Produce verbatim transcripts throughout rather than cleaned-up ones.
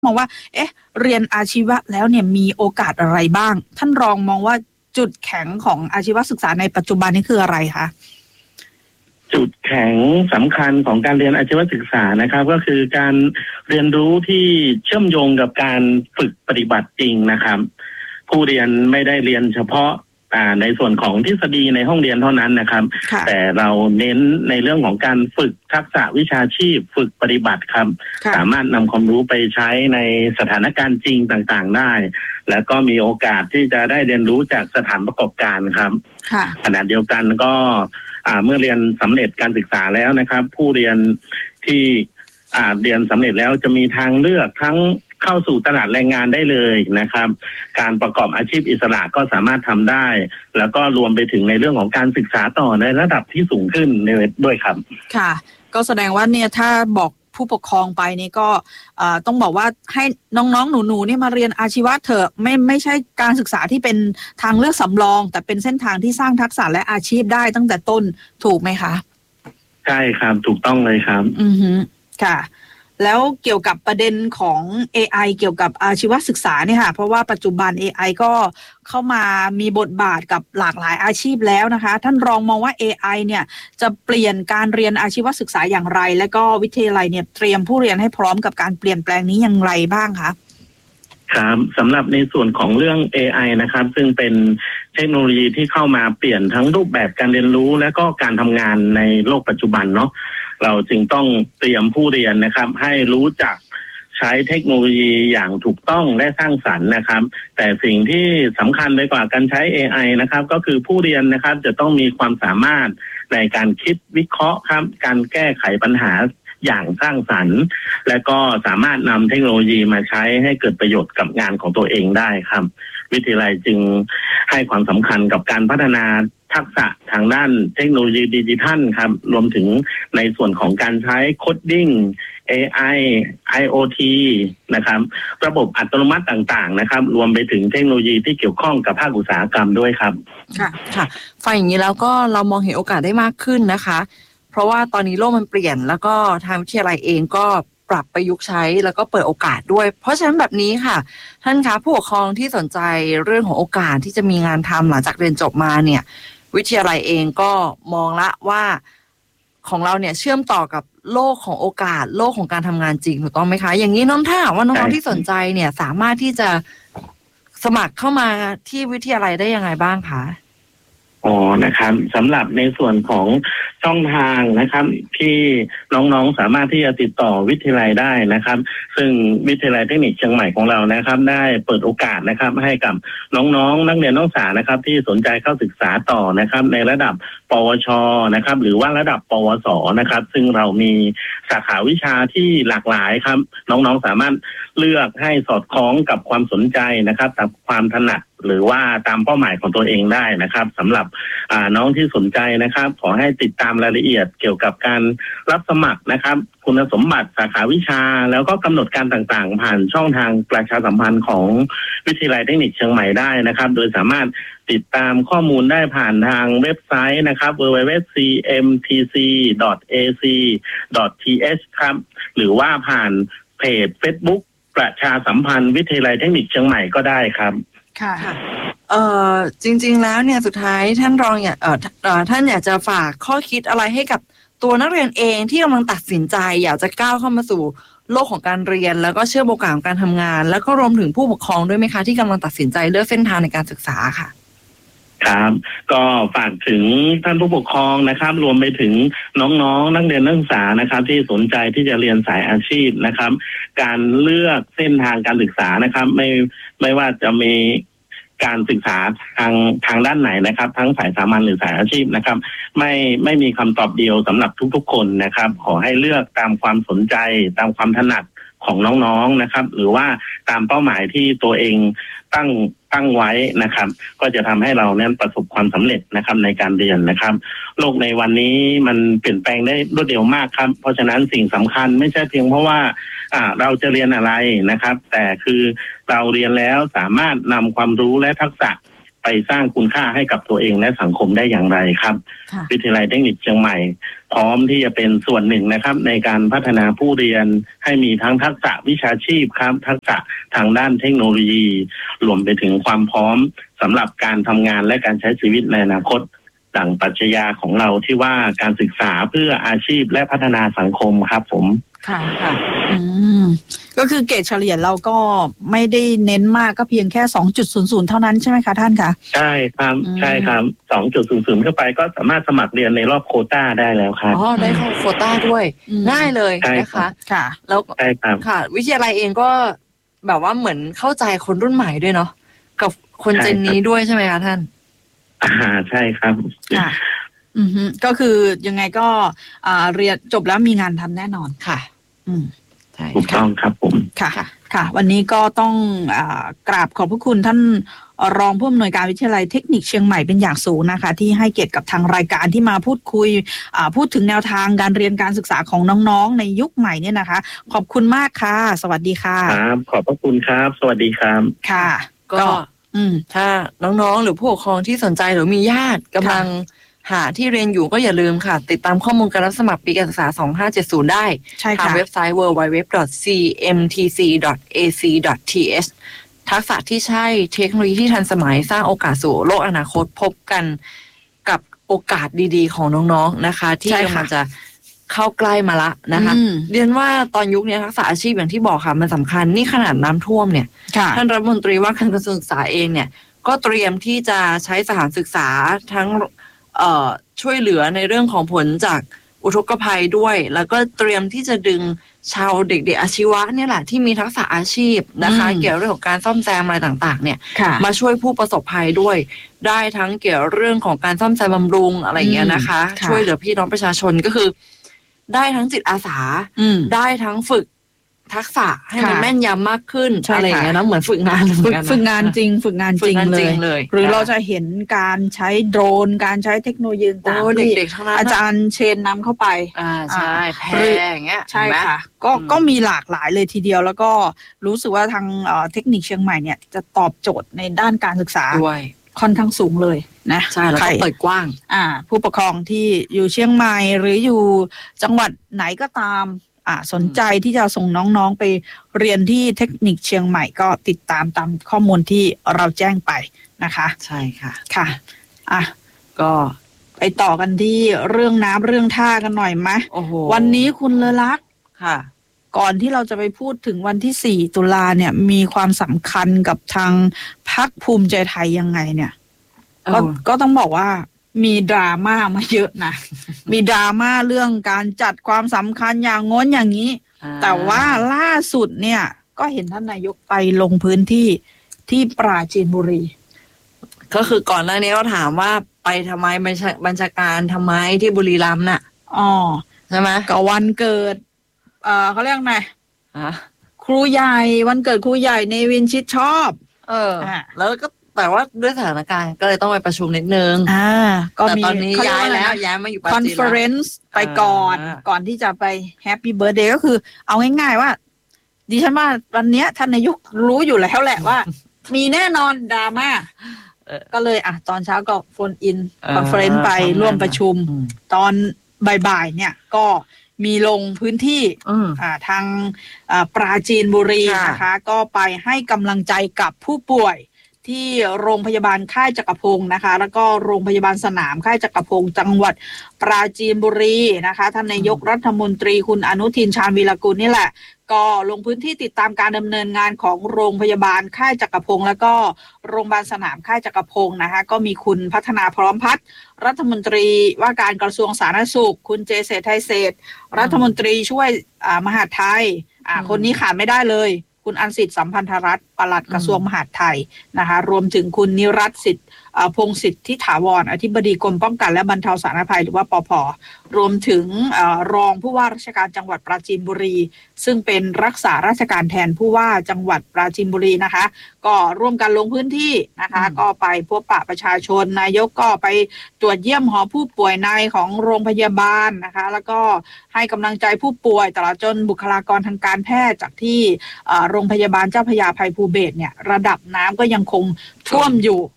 มองว่าเอ๊ะเรียนอาชีวะแล้วเนี่ยมีโอกาสอะไรบ้างท่านรองมองว่าจุดแข็งของอาชีวศึกษาในปัจจุบันนี้คืออะไรคะจุดแข็งสำคัญของการเรียนอาชีวศึกษานะครับก็คือการเรียนรู้ที่เชื่อมโยงกับการฝึกปฏิบัติจริงนะครับผู้เรียนไม่ได้เรียนเฉพาะในส่วนของทฤษฎีในห้องเรียนเท่านั้นนะครับแต่เราเน้นในเรื่องของการฝึกทักษะวิชาชีพฝึกปฏิบัติครับสามารถนำความรู้ไปใช้ในสถานการณ์จริงต่างๆได้แล้วก็มีโอกาสที่จะได้เรียนรู้จากสถานประกอบการครับขณะเดียวกันก็เมื่อเรียนสำเร็จการศึกษาแล้วนะครับผู้เรียนที่เรียนสำเร็จแล้วจะมีทางเลือกทั้งเข้าสู่ตลาดแรงงานได้เลยนะครับการประกอบอาชีพอิสระก็สามารถทำได้แล้วก็รวมไปถึงในเรื่องของการศึกษาต่อในระดับที่สูงขึ้นด้วยครับค่ะก็แสดงว่าเนี่ยถ้าบอกผู้ปกครองไปนี่ก็ต้องบอกว่าให้น้องๆหนูๆนี่มาเรียนอาชีวะเถอะไม่ไม่ใช่การศึกษาที่เป็นทางเลือกสำรองแต่เป็นเส้นทางที่สร้างทักษะและอาชีพได้ตั้งแต่ต้นถูกไหมคะใช่ครับถูกต้องเลยครับอือฮึค่ะแล้วเกี่ยวกับประเด็นของ เอ ไอ เกี่ยวกับอาชีวศึกษาเนี่ยค่ะเพราะว่าปัจจุบัน เอ ไอ ก็เข้ามามีบทบาทกับหลากหลายอาชีพแล้วนะคะท่านรองมองว่า เอ ไอ เนี่ยจะเปลี่ยนการเรียนอาชีวศึกษาอย่างไรและก็วิทยาลัยเนี่ยเตรียมผู้เรียนให้พร้อมกับการเปลี่ยนแปลงนี้อย่างไรบ้างคะครับสำหรับในส่วนของเรื่อง เอ ไอ นะครับซึ่งเป็นเทคโนโลยีที่เข้ามาเปลี่ยนทั้งรูปแบบการเรียนรู้และก็การทำงานในโลกปัจจุบันเนาะเราจึงต้องเตรียมผู้เรียนนะครับให้รู้จักใช้เทคโนโลยีอย่างถูกต้องและสร้างสรรค์นะครับแต่สิ่งที่สำคัญไปกว่าการใช้ เอ ไอ นะครับก็คือผู้เรียนนะครับจะต้องมีความสามารถในการคิดวิเคราะห์ครับการแก้ไขปัญหาอย่างสร้างสรรค์และก็สามารถนำเทคโนโลยีมาใช้ให้เกิดประโยชน์กับงานของตัวเองได้ครับวิทยาลัยจึงให้ความสำคัญกับการพัฒนาทักษะทางด้านเทคโนโลยีดิจิทัลครับรวมถึงในส่วนของการใช้โคดดิ้ง เอ ไอ ไอ โอ ที นะครับระบบอัตโนมัติต่างๆนะครับรวมไปถึงเทคโนโลยีที่เกี่ยวข้องกับภาคอุตสาหกรรมด้วยครับค่ะค่ะฟังอย่างนี้แล้วก็เรามองเห็นโอกาสได้มากขึ้นนะคะเพราะว่าตอนนี้โลกมันเปลี่ยนแล้วก็ทางวิทยาลัยเองก็ปรับประยุกต์ใช้แล้วก็เปิดโอกาสด้วยเพราะฉะนั้นแบบนี้ค่ะท่านคะผู้ปกครองที่สนใจเรื่องของโอกาสที่จะมีงานทำหลังจากเรียนจบมาเนี่ยวิทยาลัยเองก็มองละว่าของเราเนี่ยเชื่อมต่อกับโลกของโอกาสโลกของการทำงานจริงถูกต้องไหมคะอย่างนี้น้องถ้าว่าน้องๆที่สนใจเนี่ยสามารถที่จะสมัครเข้ามาที่วิทยาลัยได้ยังไงบ้างคะอ๋อนะครับสำหรับในส่วนของช่องทางนะครับที่น้องๆสามารถที่จะติดต่อวิทยาลัยได้นะครับซึ่งวิทยาลัยเทคนิคเชียงใหม่ของเรานะครับได้เปิดโอกาสนะครับให้กับน้องๆนักเรียนนักศึกษานะครับที่สนใจเข้าศึกษาต่อนะครับในระดับปวชนะครับหรือว่าระดับปวสนะครับซึ่งเรามีสาขาวิชาที่หลากหลายครับน้องๆสามารถเลือกให้สอดคล้องกับความสนใจนะครับกับความถนัดหรือว่าตามเป้าหมายของตัวเองได้นะครับสำหรับน้องที่สนใจนะครับขอให้ติดตามรายละเอียดเกี่ยวกับการรับสมัครนะครับคุณสมบัติสาขาวิชาแล้วก็กำหนดการต่างๆผ่านช่องทางประชาสัมพันธ์ของวิทยาลัยเทคนิคเชียงใหม่ได้นะครับโดยสามารถติดตามข้อมูลได้ผ่านทางเว็บไซต์นะครับ ดับเบิลยู ดับเบิลยู ดับเบิลยู ดอท ซี เอ็ม ที ซี ดอท เอ ซี ดอท ที เอช ครับหรือว่าผ่านเพจ Facebook ประชาสัมพันธ์วิทยาลัยเทคนิคเชียงใหม่ก็ได้ครับค่ะเอ่อจริงๆแล้วเนี่ยสุดท้ายท่านรองอยากเอ่อเอ่อท่านอยากจะฝากข้อคิดอะไรให้กับตัวนักเรียนเองที่กำลังตัดสินใจอยากจะก้าวเข้ามาสู่โลกของการเรียนแล้วก็เชื่อมโอกาสของการทำงานแล้วก็รวมถึงผู้ปกครองด้วยไหมคะที่กำลังตัดสินใจเลือกเส้นทางในการศึกษาค่ะครับก็ฝากถึงท่านผู้ปกครองนะครับรวมไปถึงน้องๆนักเรียนนักศึกษานะครับที่สนใจที่จะเรียนสายอาชีพนะครับการเลือกเส้นทางการศึกษานะครับไม่ไม่ว่าจะมีการศึกษาทางทางด้านไหนนะครับทั้งสายสามัญหรือสายอาชีพนะครับไม่ไม่มีคำตอบเดียวสำหรับทุกๆคนนะครับขอให้เลือกตามความสนใจตามความถนัดของน้องๆนะครับหรือว่าตามเป้าหมายที่ตัวเองตั้งตั้งไว้นะครับก็จะทำให้เรานั้นประสบความสำเร็จนะครับในการเรียนนะครับโลกในวันนี้มันเปลี่ยนแปลงได้รวดเร็วมากครับเพราะฉะนั้นสิ่งสำคัญไม่ใช่เพียงเพราะว่าอ่าเราจะเรียนอะไรนะครับแต่คือเราเรียนแล้วสามารถนำความรู้และทักษะไปสร้างคุณค่าให้กับตัวเองและสังคมได้อย่างไรครับวิทยาลัยเทคนิคเชียงใหม่พร้อมที่จะเป็นส่วนหนึ่งนะครับในการพัฒนาผู้เรียนให้มีทั้งทักษะวิชาชีพครับทักษะทางด้านเทคโนโลยีรวมไปถึงความพร้อมสำหรับการทำงานและการใช้ชีวิตในอนาคตดังปรัชญาของเราที่ว่าการศึกษาเพื่ออาชีพและพัฒนาสังคมครับผมค่ะค่ะอืมก็คือเกรดเฉลี่ยเราก็ไม่ได้เน้นมากก็เพียงแค่ สองจุดศูนย์ศูนย์ เท่านั้นใช่ไหมคะท่านคะใช่ครับใช่ครับ สองจุดศูนย์ศูนย์ เข้าไปก็สามารถสมัครเรียนในรอบโควต้าได้แล้วครับอ๋อได้เข้าโควต้าด้วยง่ายเลยนะคะค่ะแล้วใช่ครับค่ะวิทยาลัยเองก็แบบว่าเหมือนเข้าใจคนรุ่นใหม่ด้วยเนาะกับคนเจนนี้ด้วยใช่ไหมคะท่านอ่าใช่ครับค่ะอือฮึก็คือยังไงก็อ่าเรียนจบแล้วมีงานทำแน่นอนค่ะอืมใช่ถูกต้องครับผมค่ะค่ะวันนี้ก็ต้องอ่ากราบขอบพระคุณท่านรองผู้อำนวยการวิทยาลัยเทคนิคเชียงใหม่เป็นอย่างสูงนะคะที่ให้เกียรติกับทางรายการที่มาพูดคุยอ่าพูดถึงแนวทางการเรียนการศึกษาของน้องๆในยุคใหม่เนี่ยนะคะขอบคุณมากค่ะสวัสดีค่ะครับขอบพระคุณครับสวัสดีครับค่ะก็อืมถ้าน้องๆหรือผู้ปกครองที่สนใจหรือมีญาติกำลังหาที่เรียนอยู่ก็อย่าลืมค่ะติดตามข้อมูลการรับสมัครปีการศึกษาสองพันห้าร้อยเจ็ดสิบได้ทางเว็บไซต์ ดับเบิลยู ดับเบิลยู ดับเบิลยู ดอท ซี เอ็ม ที ซี ดอท เอ ซี ดอท ที เอช ทักษะที่ใช่เทคโนโลยีที่ทันสมัยสร้างโอกาสสู่โลกอนาคตพบกันกับโอกาสดีๆของน้องๆนะคะที่กำลังจะเข้าใกล้มาละนะคะเรียนว่าตอนยุคนี้ทักษะอาชีพอย่างที่บอกค่ะมันสำคัญนี่ขนาดน้ำท่วมเนี่ยท่านรัฐมนตรีว่าการกระทรวงศึกษาเองเนี่ยก็เตรียมที่จะใช้สถานศึกษาทั้งเอ่อช่วยเหลือในเรื่องของผลจากอุทกภัยด้วยแล้วก็เตรียมที่จะดึงชาวเด็กๆอาชีวะเนี่ยแหละที่มีทักษะอาชีพนะคะเกี่ยวเรื่องของการซ่อมแซมอะไรต่างๆเนี่ยมาช่วยผู้ประสบภัยด้วยได้ทั้งเกี่ยวเรื่องของการซ่อมแซมบำรุงอะไรเงี้ยนะคะช่วยเหลือพี่น้องประชาชนก็คือได้ทั้งจิตอาสาได้ทั้งฝึกทักษะให้มันแม่นยำมากขึ้นอะไรอย่างเงี้ยนะเหมือนฝึกงานฝึกฝึกงานจริงฝึกงานจริงเลยหรือเราจะเห็นการใช้โดรนการใช้เทคโนโลยีต่างๆที่อาจารย์เชนนำเข้าไปอ่าใช่แพรอย่างเงี้ยใช่ค่ะก็ก็มีหลากหลายเลยทีเดียวแล้วก็รู้สึกว่าทางเทคนิคเชียงใหม่เนี่ยจะตอบโจทย์ในด้านการศึกษาด้วยค่อนข้างสูงเลยนะใช่แล้วก็เปิดกว้างอ่าผู้ปกครองที่อยู่เชียงใหม่หรืออยู่จังหวัดไหนก็ตามอ่าสนใจที่จะส่งน้องๆไปเรียนที่เทคนิคเชียงใหม่ก็ติดตามตามข้อมูลที่เราแจ้งไปนะคะใช่ค่ะค่ะอ่ะก็ไปต่อกันที่เรื่องน้ำเรื่องท่ากันหน่อยไหมโอ้โหวันนี้คุณเลอลักษณ์ค่ะก่อนที่เราจะไปพูดถึงวันที่สี่ตุลาเนี่ยมีความสำคัญกับทางพรรคภูมิใจไทยยังไงเนี่ยก็ก็ต้องบอกว่ามีดราม่ามาเยอะนะมีดราม่าเรื่องการจัดความสำคัญอย่างง้นอย่างนี้แต่ว่าล่าสุดเนี่ยก็เห็นท่านนายกไปลงพื้นที่ที่ปราจีนบุรีก็คือก่อนหน้านี้ก็ถามว่าไปทำไมบัญชาการทำไมที่บุรีรัมย์น่ะอ๋อใช่ไหมก็วันเกิดเอ่อเขาเรียกไงครูใหญ่วันเกิดครูใหญ่เนวินชิดชอบเออแล้วก็แต่ว่าด้วยสถานการณ์ก็เลยต้องไปประชุมนิดนึงอ่าก็มีตอนนี้ย้ายแล้วย้ายมาอยู่ปาจีนคอนเฟอเรนซ์ไปก่อนก่อนที่จะไปแฮปปี้เบิร์ธเดย์ก็คือเอาง่ายๆว่าดิฉันว่าวันนี้ท่านนายกรู้อยู่แล้วแหละว่ามีแน่นอนดราม่าก็เลยอ่ะตอนเช้าก็โฟนอินคอนเฟอเรนซ์ไปร่วมประชุมตอนบ่ายๆเนี่ยก็มีลงพื้นที่อ่าทางอ่าปราจีนบุรีนะคะก็ไปให้กำลังใจกับผู้ป่วยที่โรงพยาบาลค่ายจักรพงศ์นะคะแล้วก็โรงพยาบาลสนามค่ายจักรพงศ์จังหวัดปราจีนบุรีนะคะท่านนายกรัฐมนตรีคุณอนุทินชาญวีรกุลนี่แหละก็ลงพื้นที่ติดตามการดำเนินงานของโรงพยาบาลค่ายจักรพงศ์แล้วก็โรงพยาบาลสนามค่ายจักรพงศ์นะคะก็มีคุณพัฒนาพร้อมพัฒน์รัฐมนตรีว่าการกระทรวงสาธารณสุขคุณเจเศรษฐไทยเศรษฐ์รัฐมนตรีช่วยมหาดไทยอ่าคนนี้ขาดไม่ได้เลยคุณอันสิทธิ์สัมพันธรัตน์ปลัดกระทรวงมหาดไทยนะคะรวมถึงคุณนิรัตน์สิทธิ์พงษ์สิทธิถาวรอธิบดีกรมป้องกันและบรรเทาสาธารณภัยหรือว่าปภ.รวมถึงรองผู้ว่าราชการจังหวัดปราจีนบุรีซึ่งเป็นรักษาราชการแทนผู้ว่าจังหวัดปราจีนบุรีนะคะก็ร่วมกันลงพื้นที่นะคะก็ไปพบปะประชาชนนายกก็ไปตรวจเยี่ยมหอผู้ป่วยในของโรงพยาบาลนะคะแล้วก็ให้กำลังใจผู้ป่วยตลอดจนบุคลากรทางการแพทย์จากที่โรงพยาบาลเจ้าพระยาอภัยภูเบศรเนี่ยระดับน้ำก็ยังคงท่วมอยู่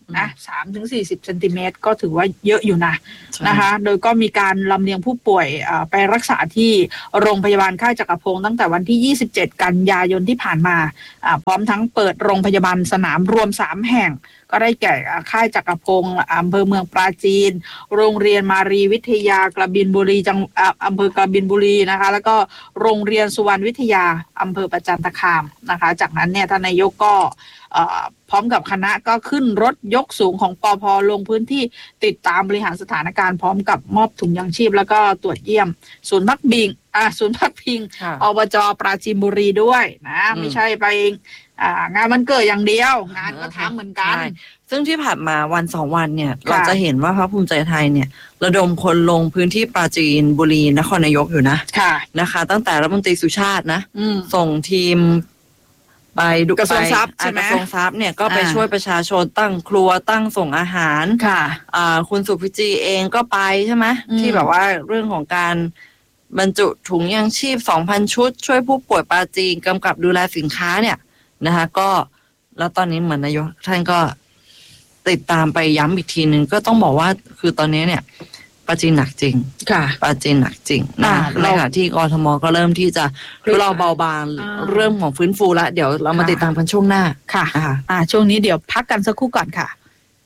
นะสามถึงสี่สิบเซนติเมตรก็ถือว่าเยอะอยู่นะนะคะโดยก็มีการลำเลียงผู้ป่วยไปรักษาที่โรงพยาบาลค่ายจักรพงศ์ตั้งแต่วันที่ยี่สิบเจ็ดกันยายนที่ผ่านมาพร้อมทั้งเปิดโรงพยาบาลสนามรวมสามแห่งก็ได้แก่ค่ายจักรพงศ์อำเภอเมืองปราจีนโรงเรียนมารีวิทยากระบินบุรีจังอำเภอกระบินบุรีนะคะแล้วก็โรงเรียนสุวรรณวิทยาอำเภอประจันตคามนะคะจากนั้นเนี่ยท่านนายกก็พร้อมกับคณะก็ขึ้นรถยกสูงของปภ.ลงพื้นที่ติดตามบริหารสถานการณ์พร้อมกับมอบถุงยางชีพแล้วก็ตรวจเยี่ยมศูนย์พักพิงอ่าศูนย์พักพิงอบจ.ปราจีนบุรีด้วยนะไม่ใช่ไปงานวันเกิดอย่างเดียวงานก็ทำเหมือนกันซึ่งที่ผ่านมาวันสองวันเนี่ยเราจะเห็นว่าพรรคภูมิใจไทยเนี่ยระดมคนลงพื้นที่ปราจีนบุรีนครนายกอยู่นะนะคะตั้งแต่รัฐมนตรีสุชาตินะส่งทีมไปดูกระทรวงทรัพย์ใช่ไหมกระทรวงทรัพย์เนี่ยก็ไปช่วยประชาชนตั้งครัวตั้งส่งอาหารค่ะคุณสุพิจีเองก็ไปใช่ไหมที่แบบว่าเรื่องของการบรรจุถุงยางชีพ สองพัน ชุดช่วยผู้ป่วยปราจีนกำกับดูแลสินค้าเนี่ยนะคะก็แล้วตอนนี้เหมือนนายกท่านก็ติดตามไปย้ำอีกทีนึงก็ต้องบอกว่าคือตอนนี้เนี่ยปราจีนหนักจริงค่ะปราจีนหนักจริงนะในขณะที่กทมก็เริ่มที่จะเราเบาบางเริ่มของฟื้นฟูแล้วเดี๋ยวเรามาติดตามกันช่วงหน้าค่ะอ่าช่วงนี้เดี๋ยวพักกันสักครู่ก่อนค่ะ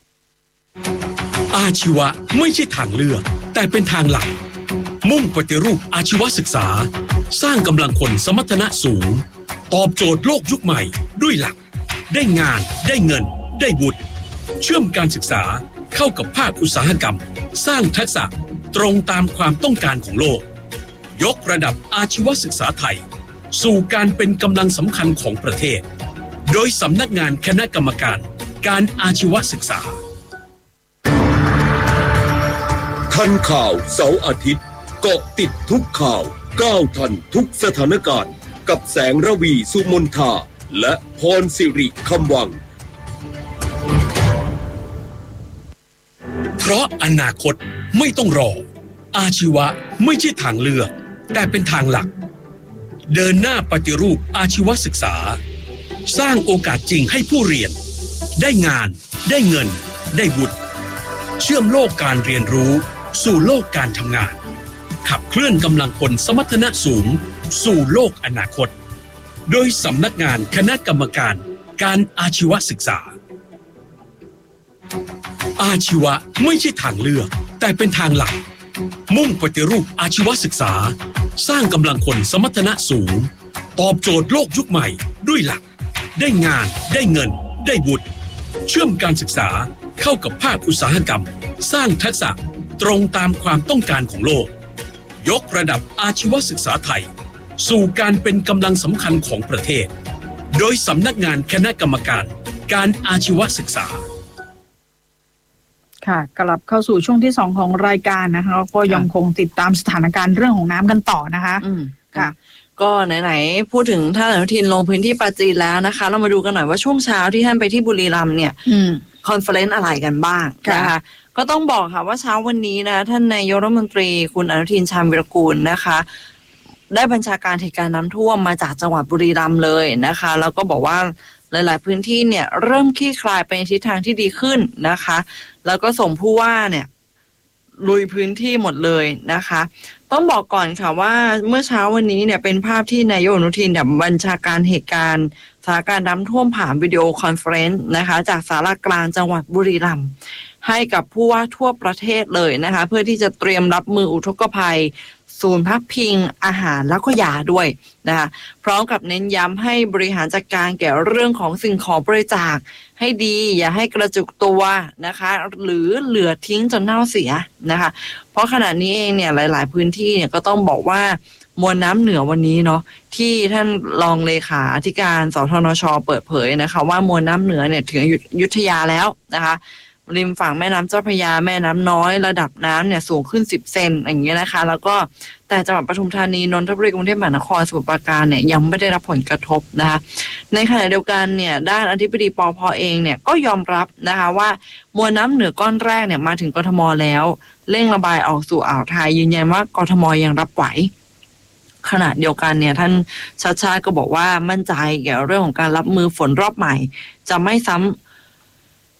อาชีวะไม่ใช่ทางเลือกแต่เป็นทางหลักมุ่งปฏิรูปอาชีวศึกษาสร้างกำลังคนสมรรถนะสูงตอบโจทย์โลกยุคใหม่ด้วยหลักได้งานได้เงินได้วุฒิเชื่อมการศึกษาเข้ากับภาคอุตสาหกรรมสร้างทักษะตรงตามความต้องการของโลกยกระดับอาชีวศึกษาไทยสู่การเป็นกำลังสำคัญของประเทศโดยสำนักงานคณะกรรมการการอาชีวศึกษาทันข่าวเสาร์อาทิตย์เกาะติดทุกข่าวก้าวทันทุกสถานการณ์กับแสงระวีสุมนทาและพรสิริคำวังเพราะอนาคตไม่ต้องรออาชีวะไม่ใช่ทางเลือกแต่เป็นทางหลักเดินหน้าปฏิรูปอาชีวศึกษาสร้างโอกาสจริงให้ผู้เรียนได้งานได้เงินได้วุฒิเชื่อมโลกการเรียนรู้สู่โลกการทำงานขับเคลื่อนกำลังคนสมรรถนะสูงสู่โลกอนาคตโดยสำนักงานคณะกรรมการการอาชีวศึกษาอาชีวะไม่ใช่ทางเลือกแต่เป็นทางหลักมุ่งปฏิรูปอาชีวศึกษาสร้างกำลังคนสมรรถนะสูงตอบโจทย์โลกยุคใหม่ด้วยหลักได้งานได้เงินได้วุฒิเชื่อมการศึกษาเข้ากับภาคอุตสาหกรรมสร้างทักษะตรงตามความต้องการของโลกยกระดับอาชีวศึกษาไทยสู่การเป็นกำลังสำคัญของประเทศโดยสำนักงานคณะกรรมการการอาชีวศึกษาค่ะกลับเข้าสู่ช่วงที่สองของรายการนะคะก็ยังคงติดตามสถานการณ์เรื่องของน้ำกันต่อนะคะอืมค่ะก็ไหนๆพูดถึงท่านอนุทินลงพื้นที่ปราจีนแล้วนะคะเรามาดูกันหน่อยว่าช่วงเช้าที่ท่านไปที่บุรีรัมย์เนี่ยคอนเฟอเรนซ์อะไรกันบ้างนะคะก็ต้องบอกค่ะว่าเช้าวันนี้นะท่านนายกรัฐมนตรีคุณอนุทินชาญวิรากูลนะคะได้บัญชาการเหตุการณ์น้ำท่วมมาจากจังหวัดบุรีรัมย์เลยนะคะแล้วก็บอกว่าหลายๆพื้นที่เนี่ยเริ่มคลี่คลายไปในทิศทางที่ดีขึ้นนะคะแล้วก็ส่งผู้ว่าเนี่ยลุยพื้นที่หมดเลยนะคะต้องบอกก่อนค่ะว่าเมื่อเช้าวันนี้เนี่ยเป็นภาพที่นายกอนุทินเนี่ยบัญชาการเหตุการณ์สถานการณ์น้ำท่วมผ่านวิดีโอคอนเฟอเรนซ์นะคะจากศาลากลางจังหวัดบุรีรัมย์ให้กับผู้ว่าทั่วประเทศเลยนะคะเพื่อที่จะเตรียมรับมืออุทกภัยศูนย์พักพิงอาหารแล้วก็ยาด้วยนะคะพร้อมกับเน้นย้ำให้บริหารจัดการเกี่ยวเรื่องของสิ่งของบริจาคให้ดีอย่าให้กระจุกตัวนะคะหรือเหลือทิ้งจนเน่าเสียนะคะเพราะขณะนี้เองเนี่ยหลายๆพื้นที่เนี่ยก็ต้องบอกว่ามวลน้ำเหนือวันนี้เนาะที่ท่านรองเลขาธิการสทนช.เปิดเผยนะคะว่ามวลน้ำเหนือเนี่ยถึงอยุธยาแล้วนะคะริมฝั่งแม่น้ำเจ้าพระยาแม่น้ำน้อยระดับน้ำเนี่ยสูงขึ้นสิบเซนอย่างเงี้ยนะคะแล้วก็แต่จังหวัดปทุมธานีนนทบุรีกรุงเทพมหานครสมุทรปราการเนี่ยยังไม่ได้รับผลกระทบนะคะในขณะเดียวกันเนี่ยด้านอธิบดีปภ.เองเนี่ยก็ยอมรับนะคะว่ามวลน้ำเหนือก้อนแรกเนี่ยมาถึงกทมแล้วเร่งระบายออกสู่อ่าวไทยยืนยันว่ากทมยังรับไหวขณะเดียวกันเนี่ยท่านชาติชาติก็บอกว่ามั่นใจเกี่ยวกับเรื่องของการรับมือฝนรอบใหม่จะไม่ซ้ำ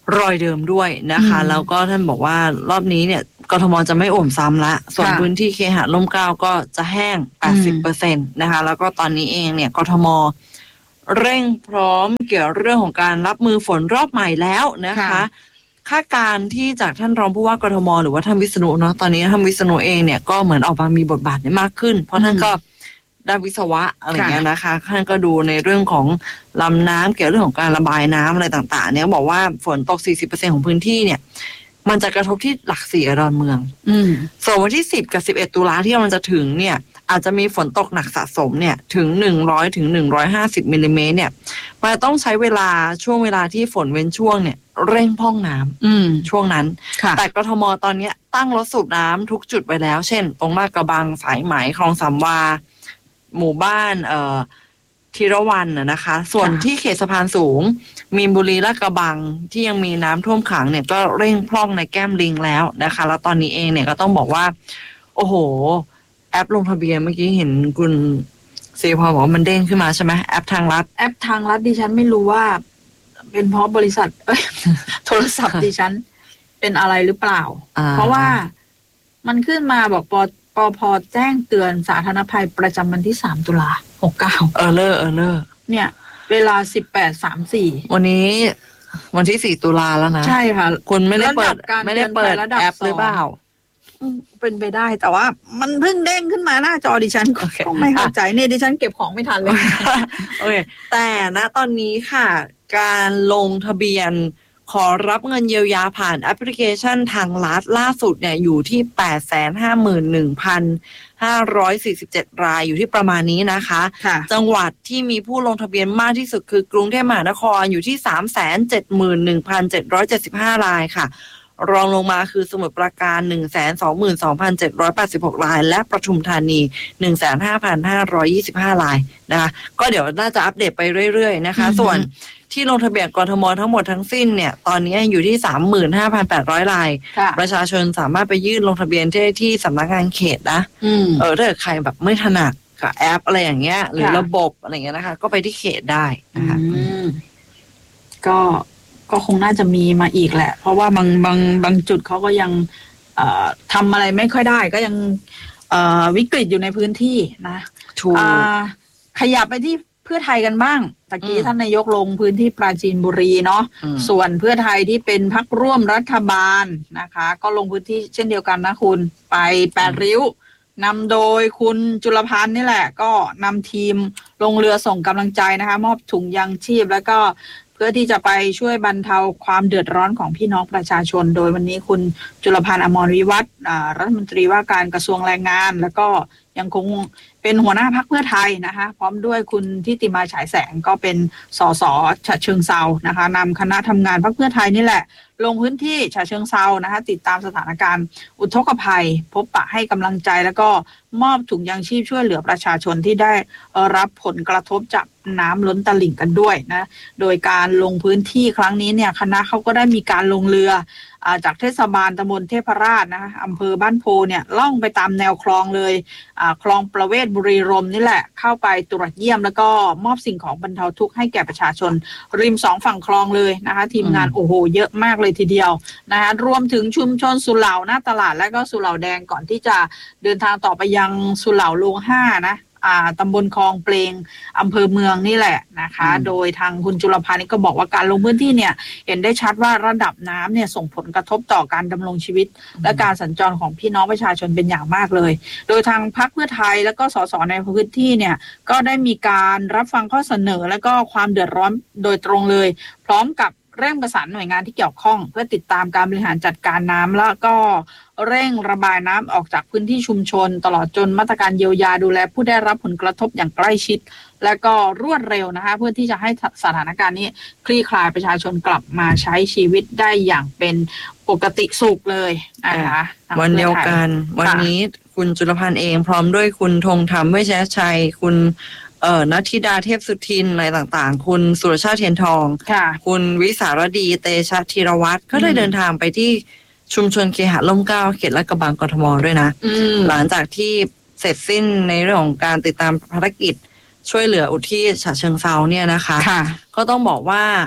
รอยเดิมด้วยนะคะแล้วก็ท่านบอกว่ารอบนี้เนี่ยกทมจะไม่โอ่มซ้ำละส่วนพื้นที่เคหะร่มเกล้าก็จะแห้ง แปดสิบเปอร์เซ็นต์ นะคะแล้วก็ตอนนี้เองเนี่ยกทมเร่งพร้อมเกี่ยวเรื่องของการรับมือฝนรอบใหม่แล้วนะคะคาดการณ์ที่จากท่านรองผู้ว่ากทมหรือว่าท่านวิษณุเนาะตอนนี้ท่านวิษณุเองเนี่ยก็เหมือนออกมามีบทบาทมากขึ้นเพราะท่านก็ด้านวิศวะอะไรเงี้ยนะคะท่านก็ดูในเรื่องของลำน้ำเกี่ยวเรื่องของการระบายน้ำอะไรต่างๆเนี่ยบอกว่าฝนตก สี่สิบเปอร์เซ็นต์ ของพื้นที่เนี่ยมันจะกระทบที่หลักสี่กับดอนเมืองส่วนวันที่สิบกับสิบเอ็ดตุลาที่มันจะถึงเนี่ยอาจจะมีฝนตกหนักสะสมเนี่ยถึงหนึ่งร้อยถึงหนึ่งร้อยห้าสิบมิลลิเมตรเนี่ยมันต้องใช้เวลาช่วงเวลาที่ฝนเว้นช่วงเนี่ยเร่งพร่องน้ำช่วงนั้นแต่กทมตอนนี้ตั้งรถสูบน้ำทุกจุดไว้แล้วเช่นตรงลาดกระบังสายไหมคลองสามวาหมู่บ้านเอ่อธีรวันน่ะนะคะส่วนที่เขตสะพานสูงมีนบุรีลาดกระบังที่ยังมีน้ำท่วมขังเนี่ยก็เร่งพร่องในแก้มลิงแล้วนะคะแล้วตอนนี้เองเนี่ยก็ต้องบอกว่าโอ้โหแอปลงทะเบียนเมื่อกี้เห็นคุณซีพอบอกว่ามันเด้งขึ้นมาใช่ไหมแอปทางรัฐแอปทางรัฐดิฉันไม่รู้ว่าเป็นเพราะบริษัทเอ้ยโทรศัพท์ดิฉันเป็นอะไรหรือเปล่าเพราะว่ามันขึ้นมาบอกปปพแจ้งเตือนสาธารณภัยประจำวันที่สามตุลาหกเก้าเออเลอร์เออเลอร์เนี่ยเวลาสิบแปดสามสี่วันนี้วันที่สี่ตุลาแล้วนะใช่ค่ะคุณไม่ได้เปิดไม่ได้เปิดแอปหรือเปล่าเป็นไปได้แต่ว่ามันเพิ่งเด้งขึ้นมาหน้าจอดิฉันก็ไม่เข้าใจเนี่ยดิฉันเก็บของไม่ทันเลยโอเคแต่ณตอนนี้ค่ะการลงทะเบียนขอรับเงินเยียวยาผ่านแอปพลิเคชันทางรัฐล่าสุดเนี่ยอยู่ที่ แปดแสนห้าหมื่นหนึ่งพันห้าร้อยสี่สิบเจ็ด รายอยู่ที่ประมาณนี้นะคะจังหวัดที่มีผู้ลงทะเบียนมากที่สุดคือกรุงเทพมหานครอยู่ที่ สามแสนเจ็ดหมื่นหนึ่งพันเจ็ดร้อยเจ็ดสิบห้า รายค่ะรองลงมาคือสมุทรปราการ หนึ่งแสนสองหมื่นสองพันเจ็ดร้อยแปดสิบหก รายและปทุมธานี หนึ่งแสนห้าพันห้าร้อยยี่สิบห้า รายนะคะก็เดี๋ยวน่าจะอัปเดตไปเรื่อยๆนะคะส่วนที่ลงทะเบียนกทมทั้งหมดทั้งสิ้นเนี่ยตอนนี้อยู่ที่ สามหมื่นห้าพันแปดร้อย รายประชาชนสามารถไปยื่นลงทะเบียนที่ที่สำนักงานเขตนะเออถ้าเกิดใครแบบไม่ถนัดกับแอปอะไรอย่างเงี้ยหรือระบบอะไรอย่างเงี้ยนะคะก็ไปที่เขตได้นะคะก็ก็คงน่าจะมีมาอีกแหละเพราะว่าบางบางบางจุดเขาก็ยังเอ่อทำอะไรไม่ค่อยได้ก็ยังเอ่อวิกฤตอยู่ในพื้นที่นะถูกขยับไปที่เพื่อไทยกันบ้างตะกี้ท่านนายกลงพื้นที่ปราจีนบุรีเนาะส่วนเพื่อไทยที่เป็นพรรคร่วมรัฐบาลนะคะก็ลงพื้นที่เช่นเดียวกันนะคุณไปแปดริ้วนำโดยคุณจุลพันธ์นี่แหละก็นำทีมลงเรือส่งกำลังใจนะคะมอบถุงยางชีพแล้วก็เพื่อที่จะไปช่วยบรรเทาความเดือดร้อนของพี่น้องประชาชนโดยวันนี้คุณจุลพันธ์อมรวิวัฒน์รัฐมนตรีว่าการกระทรวงแรงงานแล้วก็ยังคงเป็นหัวหน้าพรรคเพื่อไทยนะคะพร้อมด้วยคุณทิติมาฉายแสงก็เป็นสสฉะเชิงเทรานะคะนำคณะทำงานพรรคเพื่อไทยนี่แหละลงพื้นที่ฉะเชิงเทรานะคะติดตามสถานการณ์อุทกภัยพบปะให้กำลังใจแล้วก็มอบถุงยางชีพช่วยเหลือประชาชนที่ได้รับผลกระทบจากน้ำล้นตลิ่งกันด้วยนะโดยการลงพื้นที่ครั้งนี้เนี่ยคณะเขาก็ได้มีการลงเรือจากเทศบาลตำบลเทพราชนะคะอำเภอบ้านโพเนี่ยล่องไปตามแนวคลองเลยคลองประเวศบุรีรมย์นี่แหละเข้าไปตรวจเยี่ยมแล้วก็มอบสิ่งของบรรเทาทุกข์ให้แก่ประชาชนริมสองฝั่งคลองเลยนะคะทีมงานโอ้โหเยอะมากเลยทีเดียวนะคะรวมถึงชุมชนสุเหร่าหน้าตลาดและก็สุเหร่าแดงก่อนที่จะเดินทางต่อไปยังสุเหร่าโลห้านะอ่าตำบลคลองเปลงอำเภอเมืองนี่แหละนะคะโดยทางคุณจุลพันธ์นี่ก็บอกว่าการลงพื้นที่เนี่ยเห็นได้ชัดว่าระดับน้ำเนี่ยส่งผลกระทบต่อการดำรงชีวิตและการสัญจรของพี่น้องประชาชนเป็นอย่างมากเลยโดยทางพรรคเพื่อไทยแล้วก็สสในพื้นที่เนี่ยก็ได้มีการรับฟังข้อเสนอและก็ความเดือดร้อนโดยตรงเลยพร้อมกับเร่งประสานหน่วยงานที่เกี่ยวข้องเพื่อติดตามการบริหารจัดการน้ำแล้วก็เร่งระบายน้ำออกจากพื้นที่ชุมชนตลอดจนมาตรการเยียวยาดูแลผู้ได้รับผลกระทบอย่างใกล้ชิดและก็รวดเร็วนะคะเพื่อที่จะให้สถานการณ์นี้คลี่คลายประชาชนกลับมาใช้ชีวิตได้อย่างเป็นปกติสุขเลยนะคะวันเดียวกันวันนี้คุณจุลพันธ์เองพร้อมด้วยคุณธงธรรมเวชยชัยคุณเอ่อนัทธิดาเทพสุทินอะไรต่างๆคุณสุรชาติเทียนทองคุณวิสารดีเตชะธีรวัตรก็ได้เดินทางไปที่ชุมชนเคหะร่มเกล้าเขตลาดกระบังกทมด้วยนะหลังจากที่เสร็จสิ้นในเรื่องของการติดตามภารกิจช่วยเหลืออุทิศฉะเชิงเทราเนี่ยนะคะก็ต้องบอกว่า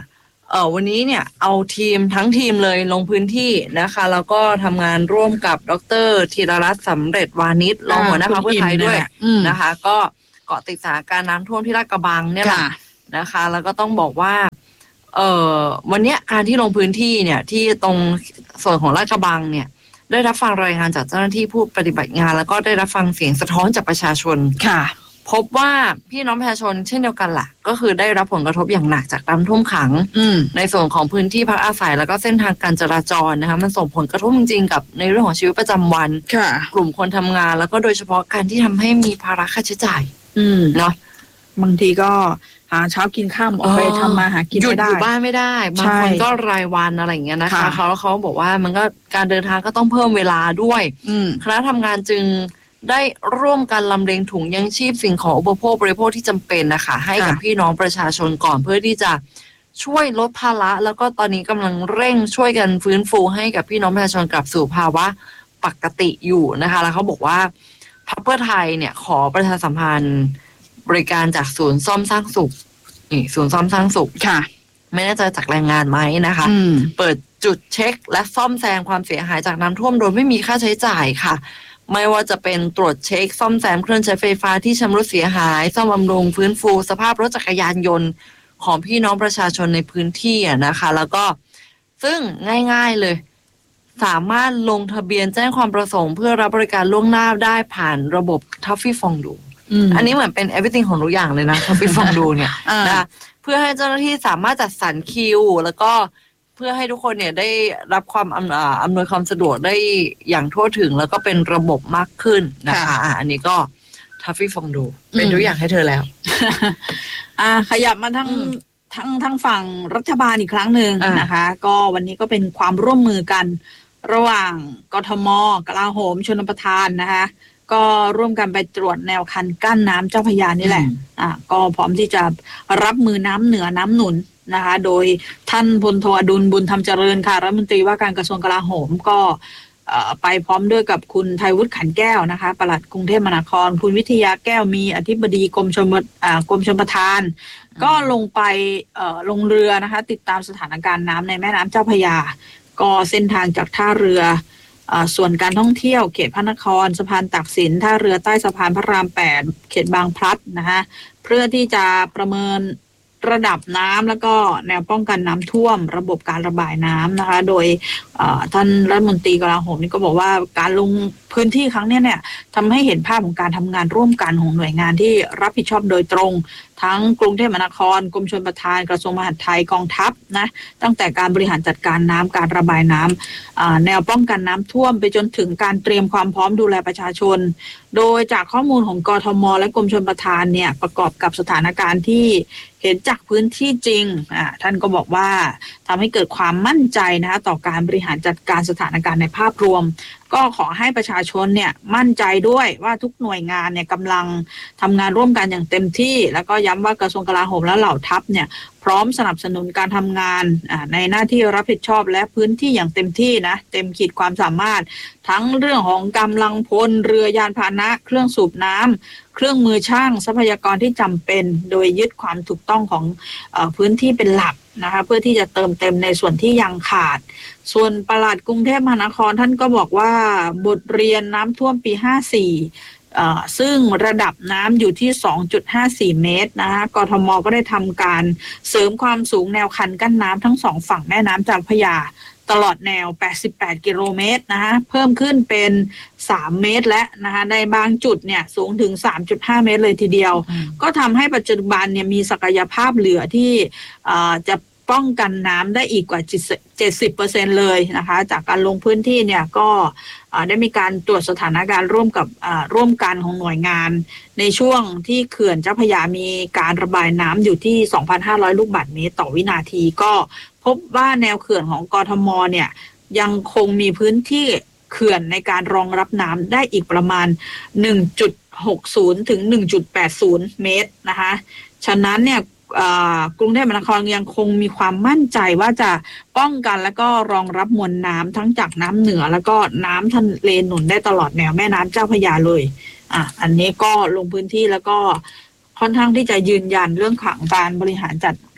เออวันนี้เนี่ยเอาทีมทั้งทีมเลยลงพื้นที่นะคะแล้วก็ทำงานร่วมกับดร.ธีรรัตน์สำเร็จวานิชรองหัวหน้าพรรคเพื่อไทยด้วยนะคะก็เกาะติดสถานการณ์น้ำท่วมที่ลาดกระบังเนี่ยแหละนะคะแล้วก็ต้องบอกว่าเออวันนี้การที่ลงพื้นที่เนี่ยที่ตรงส่วนของลาดกระบังเนี่ยได้รับฟังรายงานจากเจ้าหน้าที่ผู้ปฏิบัติงานแล้วก็ได้รับฟังเสียงสะท้อนจากประชาชนค่ะพบว่าพี่น้องประชาชนเช่นเดียวกันแหละก็คือได้รับผลกระทบอย่างหนักจากน้ำท่วมขังในส่วนของพื้นที่พักอาศัยแล้วก็เส้นทางการจราจรนะคะมันส่งผลกระทบจริงๆกับในเรื่องของชีวิตประจำวันกลุ่มคนทำงานแล้วก็โดยเฉพาะการที่ทำให้มีภาระค่าใช้จ่ายเนาะบางทีก็หาเช้ากินข้ามออกไปทำมาหากินไม่ได้หยุดอยู่บ้านไม่ได้บางคนก็รายวันอะไรอย่างเงี้ยนะคะเขาเขาบอกว่ามันก็การเดินทางก็ต้องเพิ่มเวลาด้วยคณะทำงานจึงได้ร่วมกันลำเลียงถุงยังชีพสิ่งของอุปโภคบริโภคที่จำเป็นนะคะให้กับพี่น้องประชาชนก่อนเพื่อที่จะช่วยลดภาระแล้วก็ตอนนี้กำลังเร่งช่วยกันฟื้นฟูให้กับพี่น้องประชาชนกลับสู่ภาวะปกติอยู่นะคะแล้วเขาบอกว่าพรรคเพื่อไทยเนี่ยขอประชาสัมพันธ์บริการจากศูนย์ซ่อมสร้างสุขนี่ศูนย์ซ่อมสร้างสุขค่ะไม่แน่ใจจากแรงงานไหมนะคะเปิดจุดเช็คและซ่อมแซมความเสียหายจากน้ำท่วมโดยไม่มีค่าใช้จ่ายค่ะไม่ว่าจะเป็นตรวจเช็คซ่อมแซมเครื่องใช้ไฟฟ้าที่ชำรุดเสียหายซ่อมบำรุงฟื้นฟูสภาพรถจักรยานยนต์ของพี่น้องประชาชนในพื้นที่นะคะแล้วก็ซึ่งง่ายๆเลยสามารถลงทะเบียนแจ้งความประสงค์เพื่อรับบริการล่วงหน้าได้ผ่านระบบทัฟฟี่ฟองดูอันนี้เหมือนเป็น everything ของทุกอย่างเลยนะทัฟฟี่ฟองดูเนี่ยนะเพื่อให้เจ้าหน้าที่สามารถจัดสรรคิวแล้วก็เพื่อให้ทุกคนเนี่ยได้รับความอำอำนวยความสะดวกได้อย่างทั่วถึงแล้วก็เป็นระบบมากขึ้นนะคะอ่ะอันนี้ก็ทัฟฟี่ฟองดูเป็นตัวอย่างให้เธอแล้วอ่าขยับมาทั้งทั้งทั้งฝั่งรัฐบาลอีกครั้งหนึ่งนะคะก็วันนี้ก็เป็นความร่วมมือกันระหว่างกทม.กลาโหมชลประทานนะคะก็ร่วมกันไปตรวจแนวคันกั้นน้ำเจ้าพระยานี่แหละอ่าก็พร้อมที่จะรับมือน้ำเหนือน้ำหนุนนะคะโดยท่านพลโทอดุลบุญธรรมเจริญค่ะรัฐมนตรีว่าการกระทรวงกลาโหมก็ไปพร้อมด้วยกับคุณไทยวุฒิขันแก้วนะคะปลัดกรุงเทพมหานครคุณวิทยาแก้วมีอธิบดีกรมชลกรมชลประทานก็ลงไปลงเรือนะคะติดตามสถานการณ์น้ำในแม่น้ำเจ้าพระยาก็เส้นทางจากท่าเรือส่วนการท่องเที่ยวเขตพระนครสะพานตากสินท่าเรือใต้สะพานพระรามแปดเขตบางพลัดนะคะเพื่อที่จะประเมินระดับน้ำแล้วก็แนวป้องกันน้ำท่วมระบบการระบายน้ำนะคะโดยท่านรัฐมนตรีกลาโหมนี่ก็บอกว่าการลงพื้นที่ครั้งนี้เนี่ยทำให้เห็นภาพของการทำงานร่วมกันของหน่วยงานที่รับผิดชอบโดยตรงทั้งกรุงเทพมหานครกรมชลประทานกระทรวงมหาดไทยกองทัพนะตั้งแต่การบริหารจัดการน้ำการระบายน้ำแนวป้องกันน้ำท่วมไปจนถึงการเตรียมความพร้อมดูแลประชาชนโดยจากข้อมูลของกทม.และกรมชลประทานเนี่ยประกอบกับสถานการณ์ที่เห็นจากพื้นที่จริงอ่าท่านก็บอกว่าทำให้เกิดความมั่นใจนะคะต่อการบริหารจัดการสถานการณ์ในภาพรวมก็ขอให้ประชาชนเนี่ยมั่นใจด้วยว่าทุกหน่วยงานเนี่ยกำลังทำงานร่วมกันอย่างเต็มที่แล้วก็ย้ำว่ากระทรวงกลาโหมและเหล่าทัพเนี่ยพร้อมสนับสนุนการทำงานในหน้าที่รับผิดชอบและพื้นที่อย่างเต็มที่นะเต็มขีดความสามารถทั้งเรื่องของกำลังพลเรือยานพาหนะเครื่องสูบน้ำเครื่องมือช่างทรัพยากรที่จำเป็นโดยยึดความถูกต้องของเอ่อพื้นที่เป็นหลักนะคะเพื่อที่จะเติมเต็มในส่วนที่ยังขาดส่วนปลัดกรุงเทพมหานครท่านก็บอกว่าบทเรียนน้ำท่วมปีห้าสี่ซึ่งระดับน้ำอยู่ที่ สองจุดห้าสี่ เมตรนะคะกทม.ก็ได้ทำการเสริมความสูงแนวคันกั้นน้ำทั้งสองฝั่งแม่น้ำเจ้าพระยาตลอดแนวแปดสิบแปดกิโลเมตรนะคะเพิ่มขึ้นเป็นสามเมตรและนะคะในบางจุดเนี่ยสูงถึง สามจุดห้า เมตรเลยทีเดียวก็ทำให้ปัจจุบันเนี่ยมีศักยภาพเหลือที่จะป้องกันน้ำได้อีกกว่า เจ็ดสิบเปอร์เซ็นต์ เลยนะคะจากการลงพื้นที่เนี่ยก็ได้มีการตรวจสถานการณ์ร่วมกับร่วมกันของหน่วยงานในช่วงที่เขื่อนเจ้าพระยามีการระบายน้ำอยู่ที่ สองพันห้าร้อย ลูกบาศก์เมตรต่อวินาทีก็พบว่าแนวเขื่อนของกทม.เนี่ยยังคงมีพื้นที่เขื่อนในการรองรับน้ำได้อีกประมาณ หนึ่งจุดหกศูนย์ ถึง หนึ่งจุดแปดศูนย์ เมตรนะคะฉะนั้นเนี่ยกรุงเทพมหานครยังคงมีความมั่นใจว่าจะป้องกันและก็รองรับมวลน้ำทั้งจากน้ำเหนือแล้วก็น้ำทะเลหนุนได้ตลอดแนวแม่น้ำเจ้าพระยาเลยอ่ะอันนี้ก็ลงพื้นที่แล้วก็ค่อนข้างที่จะยืนยันเรื่องของการบริหารจัด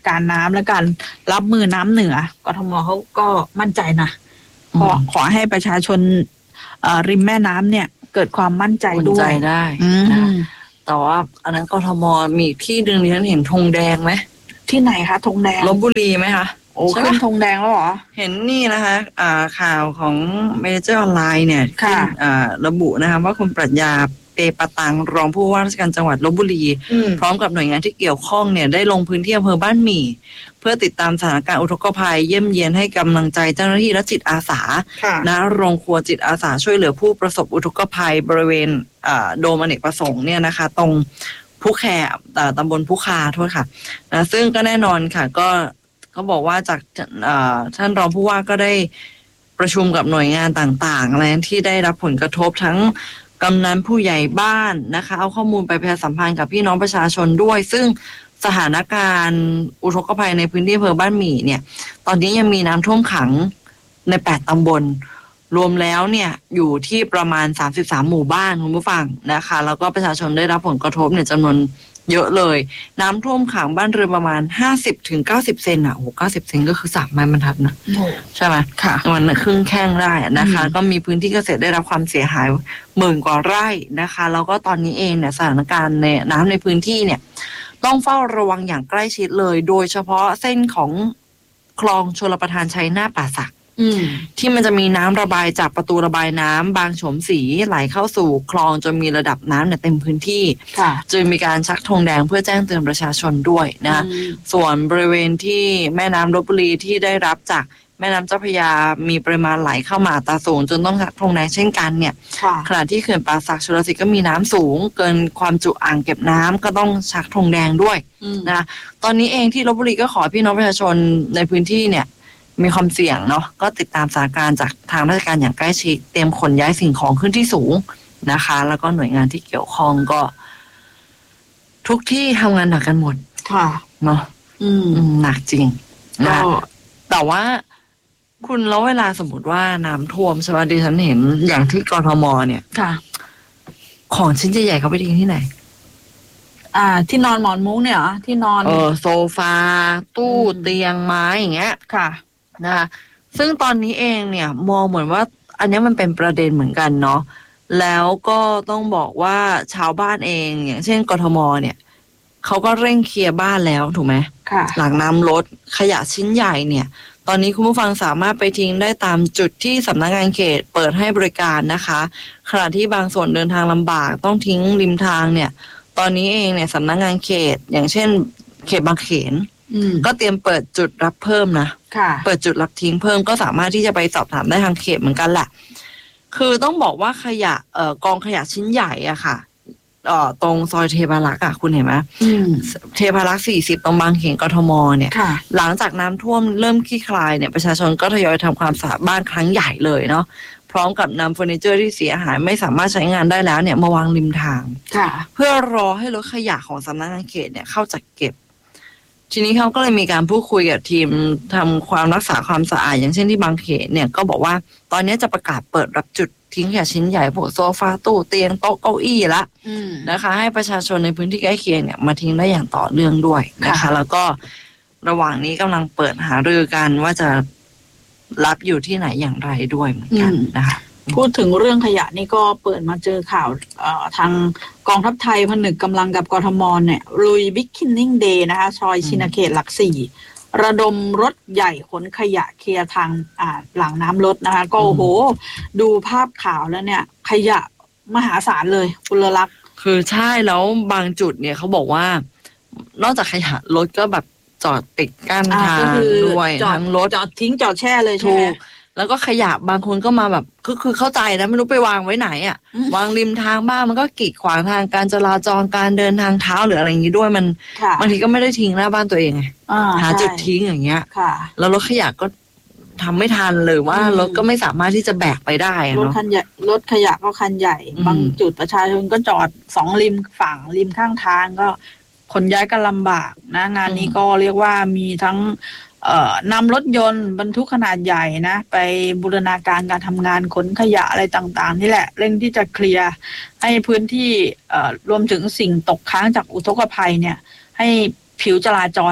การน้ำและการรับมือน้ำเหนือกทมเขาก็มั่นใจนะขอขอให้ประชาชนริมแม่น้ำเนี่ยเกิดความมั่นใจด้วยใจได้นะแต่ว่าอันนั้นกทมมีที่หนึ่งที่ฉันเห็นธงแดงไหมที่ไหนคะธงแดงลพบุรีไหมคะโอ้ขึ้นธงแดงแล้วเหรอเห็นนี่นะคะอ่าข่าวของเมเจอร์ออนไลน์เนี่ยค่ะอ่าระบุนะคะว่าคุณปรัชญาเปปะตังรองผู้ว่าราชการจังหวัดลพบุรีพร้อมกับหน่วยงานที่เกี่ยวข้องเนี่ยได้ลงพื้นที่อำเภอบ้านหมี่เพื่อติดตามสถานการณ์อุทกภัยเยี่ยมเยียนให้กำลังใจเจ้าหน้าที่และจิตอาสาณโรงครัวจิตอาสาช่วยเหลือผู้ประสบอุทกภัยบริเวณโดมอเนกประสงค์เนี่ยนะคะตรงผู้แคตำบลผู้คาโทษค่ะนะซึ่งก็แน่นอนค่ะก็เขาบอกว่าจากท่านรองผู้ว่าก็ได้ประชุมกับหน่วยงานต่างๆอะไรที่ได้รับผลกระทบทั้งกำนันผู้ใหญ่บ้านนะคะเอาข้อมูลไปประชาสัมพันธ์กับพี่น้องประชาชนด้วยซึ่งสถานการณ์อุทกภัยในพื้นที่อำเภอบ้านหมี่เนี่ยตอนนี้ยังมีน้ำท่วมขังในแปดตำบลรวมแล้วเนี่ยอยู่ที่ประมาณสามสิบสามหมู่บ้านคุณผู้ฟังนะคะแล้วก็ประชาชนได้รับผลกระทบเนี่ยจำนวนเยอะเลยน้ำท่วมขังบ้านเรือนประมาณห้าสิบถึงเก้าสิบเซนอ่ะโอ้โหเก้าสิบเซนก็คือสามไม้บรรทัดนะใช่ไหมค่ะมันครึ่งแข้งได้นะคะก็มีพื้นที่เกษตรได้รับความเสียหายหมื่นกว่าไร่นะคะแล้วก็ตอนนี้เองเนี่ยสถานการณ์ในน้ำในพื้นที่เนี่ยต้องเฝ้าระวังอย่างใกล้ชิดเลยโดยเฉพาะเส้นของคลองชลประทานชัยนาทป่าสักที่มันจะมีน้ำระบายจากประตูระบายน้ำบางโฉมศรีไหลเข้าสู่คลองจนมีระดับน้ำเนี่ยเต็มพื้นที่จึงมีการชักธงแดงเพื่อแจ้งเตือนประชาชนด้วยนะส่วนบริเวณที่แม่น้ำลพบุรีที่ได้รับจากแม่น้ำเจ้าพระยามีปริมาณไหลเข้ามาอัตราสูงจนต้องชักธงแดงเช่นกันเนี่ยขณะที่เขื่อนป่าสักชลสิทธิ์ก็มีน้ำสูงเกินความจุอ่างเก็บน้ำก็ต้องชักธงแดงด้วยนะตอนนี้เองที่ลพบุรีก็ขอพี่น้องประชาชนในพื้นที่เนี่ยมีความเสี่ยงเนาะก็ติดตามสถานการณ์จากทางราชการอย่างใกล้ชิดเตรียมขนย้ายสิ่งของขึ้นที่สูงนะคะแล้วก็หน่วยงานที่เกี่ยวข้องก็ทุกที่ทำงานหนักกันหมดค่ะเนาะอืมหนักจริงนะแต่ว่าคุณแล้วเวลาสมมติว่าน้ำท่วมใช่ไหมดิฉันเห็นอย่างที่กทมเนี่ยค่ะของชิ้นใหญ่ๆเขาไปทิ้งที่ไหนอ่าที่นอนหมอนมุ้งเนี่ยเหรอที่นอนเออโซฟาตู้เตียงไม้อย่างเงี้ยค่ะนะคะซึ่งตอนนี้เองเนี่ยมองเหมือนว่าอันนี้มันเป็นประเด็นเหมือนกันเนาะแล้วก็ต้องบอกว่าชาวบ้านเองอย่างเช่นกทมเนี่ยเขาก็เร่งเคลียร์บ้านแล้วถูกไหมค่ะหลังน้ำลดขยะชิ้นใหญ่เนี่ยตอนนี้คุณผู้ฟังสามารถไปทิ้งได้ตามจุดที่สำนักงานเขตเปิดให้บริการนะคะขณะที่บางส่วนเดินทางลำบากต้องทิ้งริมทางเนี่ยตอนนี้เองเนี่ยสำนักงานเขตอย่างเช่นเขตบางเขนก็เตรียมเปิดจุดรับเพิ่มนะเปิดจุดรับทิ้งเพิ่มก็สามารถที่จะไปสอบถามได้ทางเขตเหมือนกันแหละคือต้องบอกว่าขยะเอ่อกองขยะชิ้นใหญ่อะค่ะเอ่อตรงซอยเทพารักษ์อะคุณเห็นไหมเทพารักษ์สี่สิบตรงบางเขนกทมเนี่ยหลังจากน้ำท่วมเริ่มคลี่คลายเนี่ยประชาชนก็ทยอยทำความสะอาดบ้านครั้งใหญ่เลยเนาะพร้อมกับนำเฟอร์นิเจอร์ที่เสียหายไม่สามารถใช้งานได้แล้วเนี่ยมาวางริมทางเพื่อรอให้รถขยะของสำนักงานเขตเนี่ยเข้าจัดเก็บทีนี้เขาก็เลยมีการพูดคุยกับทีมทำความรักษาความสะอาดอย่างเช่นที่บางเขนเนี่ยก็บอกว่าตอนนี้จะประกาศเปิดรับจุดทิ้งขยะชิ้นใหญ่พวกโซฟาตู้เตียงโต๊ะเก้าอี้ละนะคะให้ประชาชนในพื้นที่ใกล้เคียงเนี่ยมาทิ้งได้อย่างต่อเนื่องด้วยนะคะแล้วก็ระหว่างนี้กำลังเปิดหารือกันว่าจะรับอยู่ที่ไหนอย่างไรด้วยเหมือนกันนะคะพูดถึงเรื่องขยะนี่ก็เปิดมาเจอข่าวทางกองทัพไทยผนึกกำลังกับกทมเนี่ยลุยบิ๊กคินนิ่งเดย์นะคะซอยชินเขตหลักสี่ระดมรถใหญ่ขนขยะเคลียร์ทางหลังน้ำลดนะคะก็โอ้โหดูภาพข่าวแล้วเนี่ยขยะมหาศาลเลยคุณละลักษณ์คือใช่แล้วบางจุดเนี่ยเขาบอกว่านอกจากขยะรถก็แบบจอดติดกั้นทางด้วยทั้งรถจอดทิ้งจอดแช่เลยใช่ไหมแล้วก็ขยะบางคนก็มาแบบคือคือเข้าใจนะไม่รู้ไปวางไว้ไหนอ่ะวางริมทางบ้านมันก็กีดขวางทางการจราจรการเดินทางเท้าหรืออะไรอย่างนี้ด้วยมันบางทีก็ไม่ได้ทิ้งหน้าบ้านตัวเองไงหาจุดทิ้งอย่างเงี้ยแล้วรถขยะก็ทำไม่ทันเลยว่ารถก็ไม่สามารถที่จะแบกไปได้รถคันใหญ่รถขยะก็คันใหญ่บางจุดประชาชนก็จอดสองริมฝั่งริมข้างทางก็ขนย้ายกันลำบากนะงานนี้ก็เรียกว่ามีทั้งเอ่อนำรถยนต์บรรทุกขนาดใหญ่นะไปบูรณาการการทำงานขนขยะอะไรต่างๆนี่แหละเร่งที่จะเคลียร์ให้พื้นที่เอ่อรวมถึงสิ่งตกค้างจากอุทกภัยเนี่ยให้ผิวจราจรเนี่ย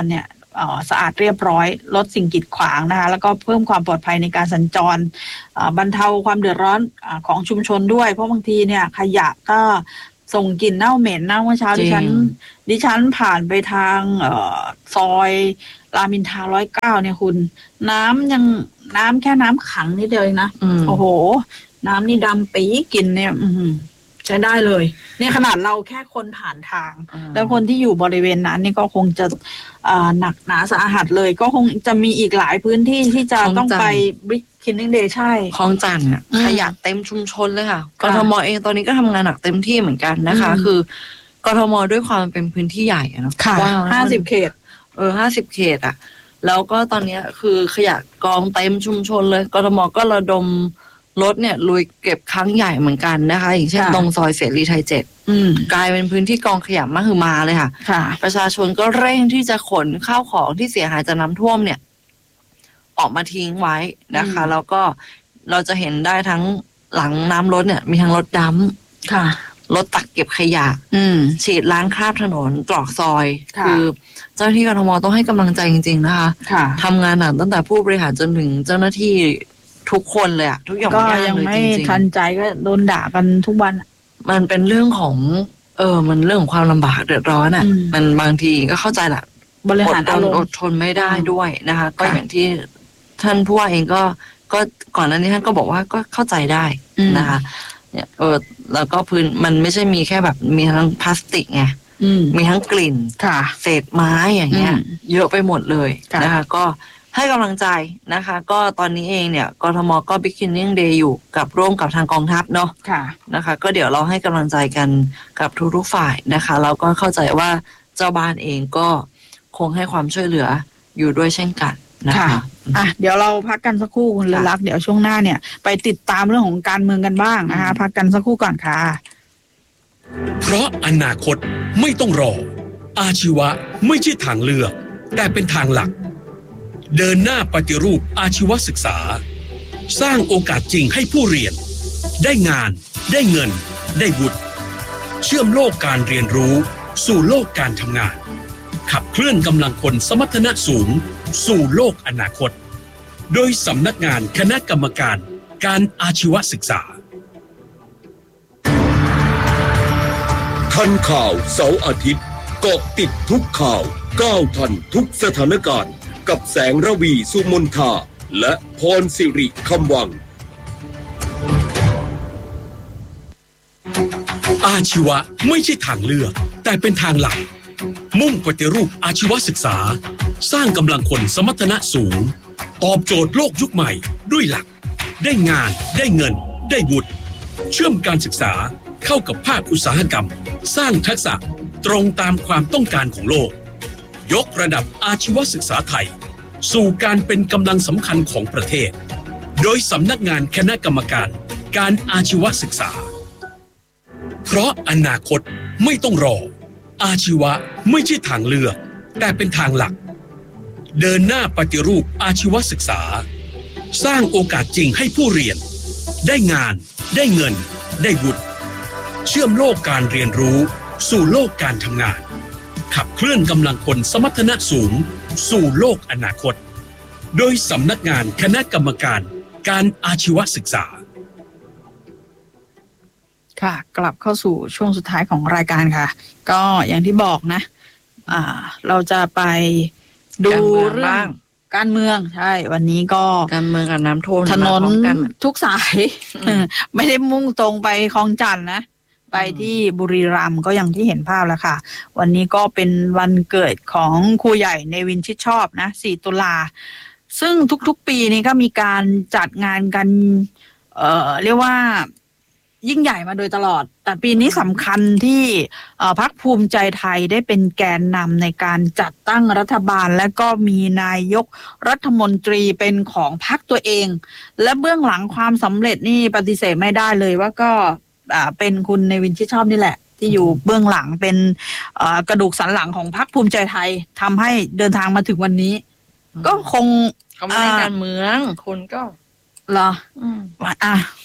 สะอาดเรียบร้อยลดสิ่งกีดขวางนะคะแล้วก็เพิ่มความปลอดภัยในการสัญจรบรรเทาความเดือดร้อนของชุมชนด้วยเพราะบางทีเนี่ยขยะก็ส่งกลิ่นเน่าเหม็นนะเมื่อเช้าดิฉันดิฉันผ่านไปทางเอ่อซอยรามอินทราร้อยเก้าเนี่ยคุณน้ำยังน้ำแค่น้ำขังนิดเดียวเองนะโอ้โหน้ำนี่ดำปีกลิ่นเนี่ยใช้ได้เลยเนี่ยขนาดเราแค่คนผ่านทางแล้วคนที่อยู่บริเวณนั้นนี่ก็คงจะหนักหนาสาหัสเลยก็คงจะมีอีกหลายพื้นที่ที่จะต้องไปบิ๊กคินนิ่งเดย์ใช่คลองจันทร์ขยะเต็มชุมชนเลยค่ะกทมเองตอนนี้ก็ทำงานหนักเต็มที่เหมือนกันนะคะคือกทมด้วยความเป็นพื้นที่ใหญ่อะเนาะว่าห้าสิบเขตเออห้าสิบเขตอะแล้วก็ตอนนี้คือขยะกองเต็มชุมชนเลยกทมก็ระดมรถเนี่ยลุยเก็บครั้งใหญ่เหมือนกันนะคะอย่างเช่นตรงซอยเสรีไทยเจ็ดกลายเป็นพื้นที่กองขยะมหึมาเลยค่ะประชาชนก็เร่งที่จะขนข้าวของที่เสียหายจากน้ำท่วมเนี่ยออกมาทิ้งไว้นะคะแล้วก็เราจะเห็นได้ทั้งหลังน้ำรถเนี่ยมีทั้งรถดัมป์รถตักเก็บขยะฉีดล้างคราบถนนตรอกซอยคือเจ้าหน้าที่กทมต้องให้กำลังใจจริงๆนะคะทำงานหนักตั้งแต่ผู้บริหารจนถึงเจ้าหน้าที่ทุกคนเลยอะทุกอย่างก็ยังไม่ทันใจก็โดนด่ากันทุกวันมันเป็นเรื่องของเออมันเรื่องของความลำบากเดือดร้อนอะมันบางทีก็เข้าใจแหละบริหารอารมณ์อดทนไม่ได้ด้วยนะคะก็อย่างที่ท่านผู้ว่าเองก็ก็ก่อนหน้านี้ท่านก็บอกว่าก็เข้าใจได้นะคะเนี่ยเออแล้วก็พื้นมันไม่ใช่มีแค่แบบมีทั้งพลาสติกไงมีทั้งกลิ่นเศษไม้อย่างเงี้ยเยอะไปหมดเลยนะคะก็ให้กำลังใจนะคะก็ตอนนี้เองเนี่ยกทมก็ Beginning Day อยู่กับร่วมกับทางกองทัพเนาะนะคะก็เดี๋ยวเราให้กำลังใจกันกับทุกๆฝ่ายนะคะแล้วก็เข้าใจว่าเจ้าบ้านเองก็คงให้ความช่วยเหลืออยู่ด้วยเช่นกันนะคะอ่ะเดี๋ยวเราพักกันสักครู่คุณเลลักษณ์เดี๋ยวช่วงหน้าเนี่ยไปติดตามเรื่องของการเมืองกันบ้างนะคะพักกันสักครู่ก่อนค่ะเพราะอนาคตไม่ต้องรออาชีวะไม่ใช่ทางเลือกแต่เป็นทางหลักเดินหน้าปฏิรูปอาชีวศึกษาสร้างโอกาสจริงให้ผู้เรียนได้งานได้เงินได้บุญเชื่อมโลกการเรียนรู้สู่โลกการทำงานขับเคลื่อนกำลังคนสมรรถนะสูงสู่โลกอนาคตโดยสำนักงานคณะกรรมการการอาชีวศึกษาทันข่าวเสาร์อาทิตย์เกาะติดทุกข่าวก้าวทันทุกสถานการณ์กับแสงระวีสุมนทาและพรสิริคำวังอาชีวะไม่ใช่ทางเลือกแต่เป็นทางหลักมุ่งปฏิรูปอาชีวศึกษาสร้างกำลังคนสมรรถนะสูงตอบโจทย์โลกยุคใหม่ด้วยหลักได้งานได้เงินได้บุญเชื่อมการศึกษาเข้ากับภาคอุตสาหกรรมสร้างทักษะตรงตามความต้องการของโลกยกระดับอาชีวศึกษาไทยสู่การเป็นกำลังสำคัญของประเทศโดยสำนักงานคณะกรรมการการอาชีวศึกษาเพราะอนาคตไม่ต้องรออาชีวะไม่ใช่ทางเลือกแต่เป็นทางหลักเดินหน้าปฏิรูปอาชีวศึกษาสร้างโอกาสจริงให้ผู้เรียนได้งานได้เงินได้บุญเชื่อมโลกการเรียนรู้สู่โลกการทำงานขับเคลื่อนกำลังคนสมรรถนะสูงสู่โลกอนาคตโดยสำนักงานคณะกรรมการการอาชีวศึกษาค่ะกลับเข้าสู่ช่วงสุดท้ายของรายการค่ะก็อย่างที่บอกนะอ่าเราจะไปดูเรื่องการเมืองใช่วันนี้ก็การเมืองกับน้ำท่วมถนนทุกสายไม่ได้มุ่งตรงไปคลองจันทน์นะไปที่บุรีรัมย์ก็อย่างที่เห็นภาพแล้วค่ะวันนี้ก็เป็นวันเกิดของครูใหญ่เนวินชิดชอบนะสี่ตุลาซึ่งทุกๆปีนี้ก็มีการจัดงานกันเอ่อเรียกว่ายิ่งใหญ่มาโดยตลอดแต่ปีนี้สำคัญที่พรรคภูมิใจไทยได้เป็นแกนนำในการจัดตั้งรัฐบาลและก็มีนายกรัฐมนตรีเป็นของพรรคตัวเองและเบื้องหลังความสำเร็จนี่ปฏิเสธไม่ได้เลยว่าก็เป็นคุณเนวินชิดชอบนี่แหละที่อยู่เบื้องหลังเป็นกระดูกสันหลังของพรรคภูมิใจไทยทำให้เดินทางมาถึงวันนี้ก็คงเขาไม่ได้การเมืองคนก็เหรออ่ะ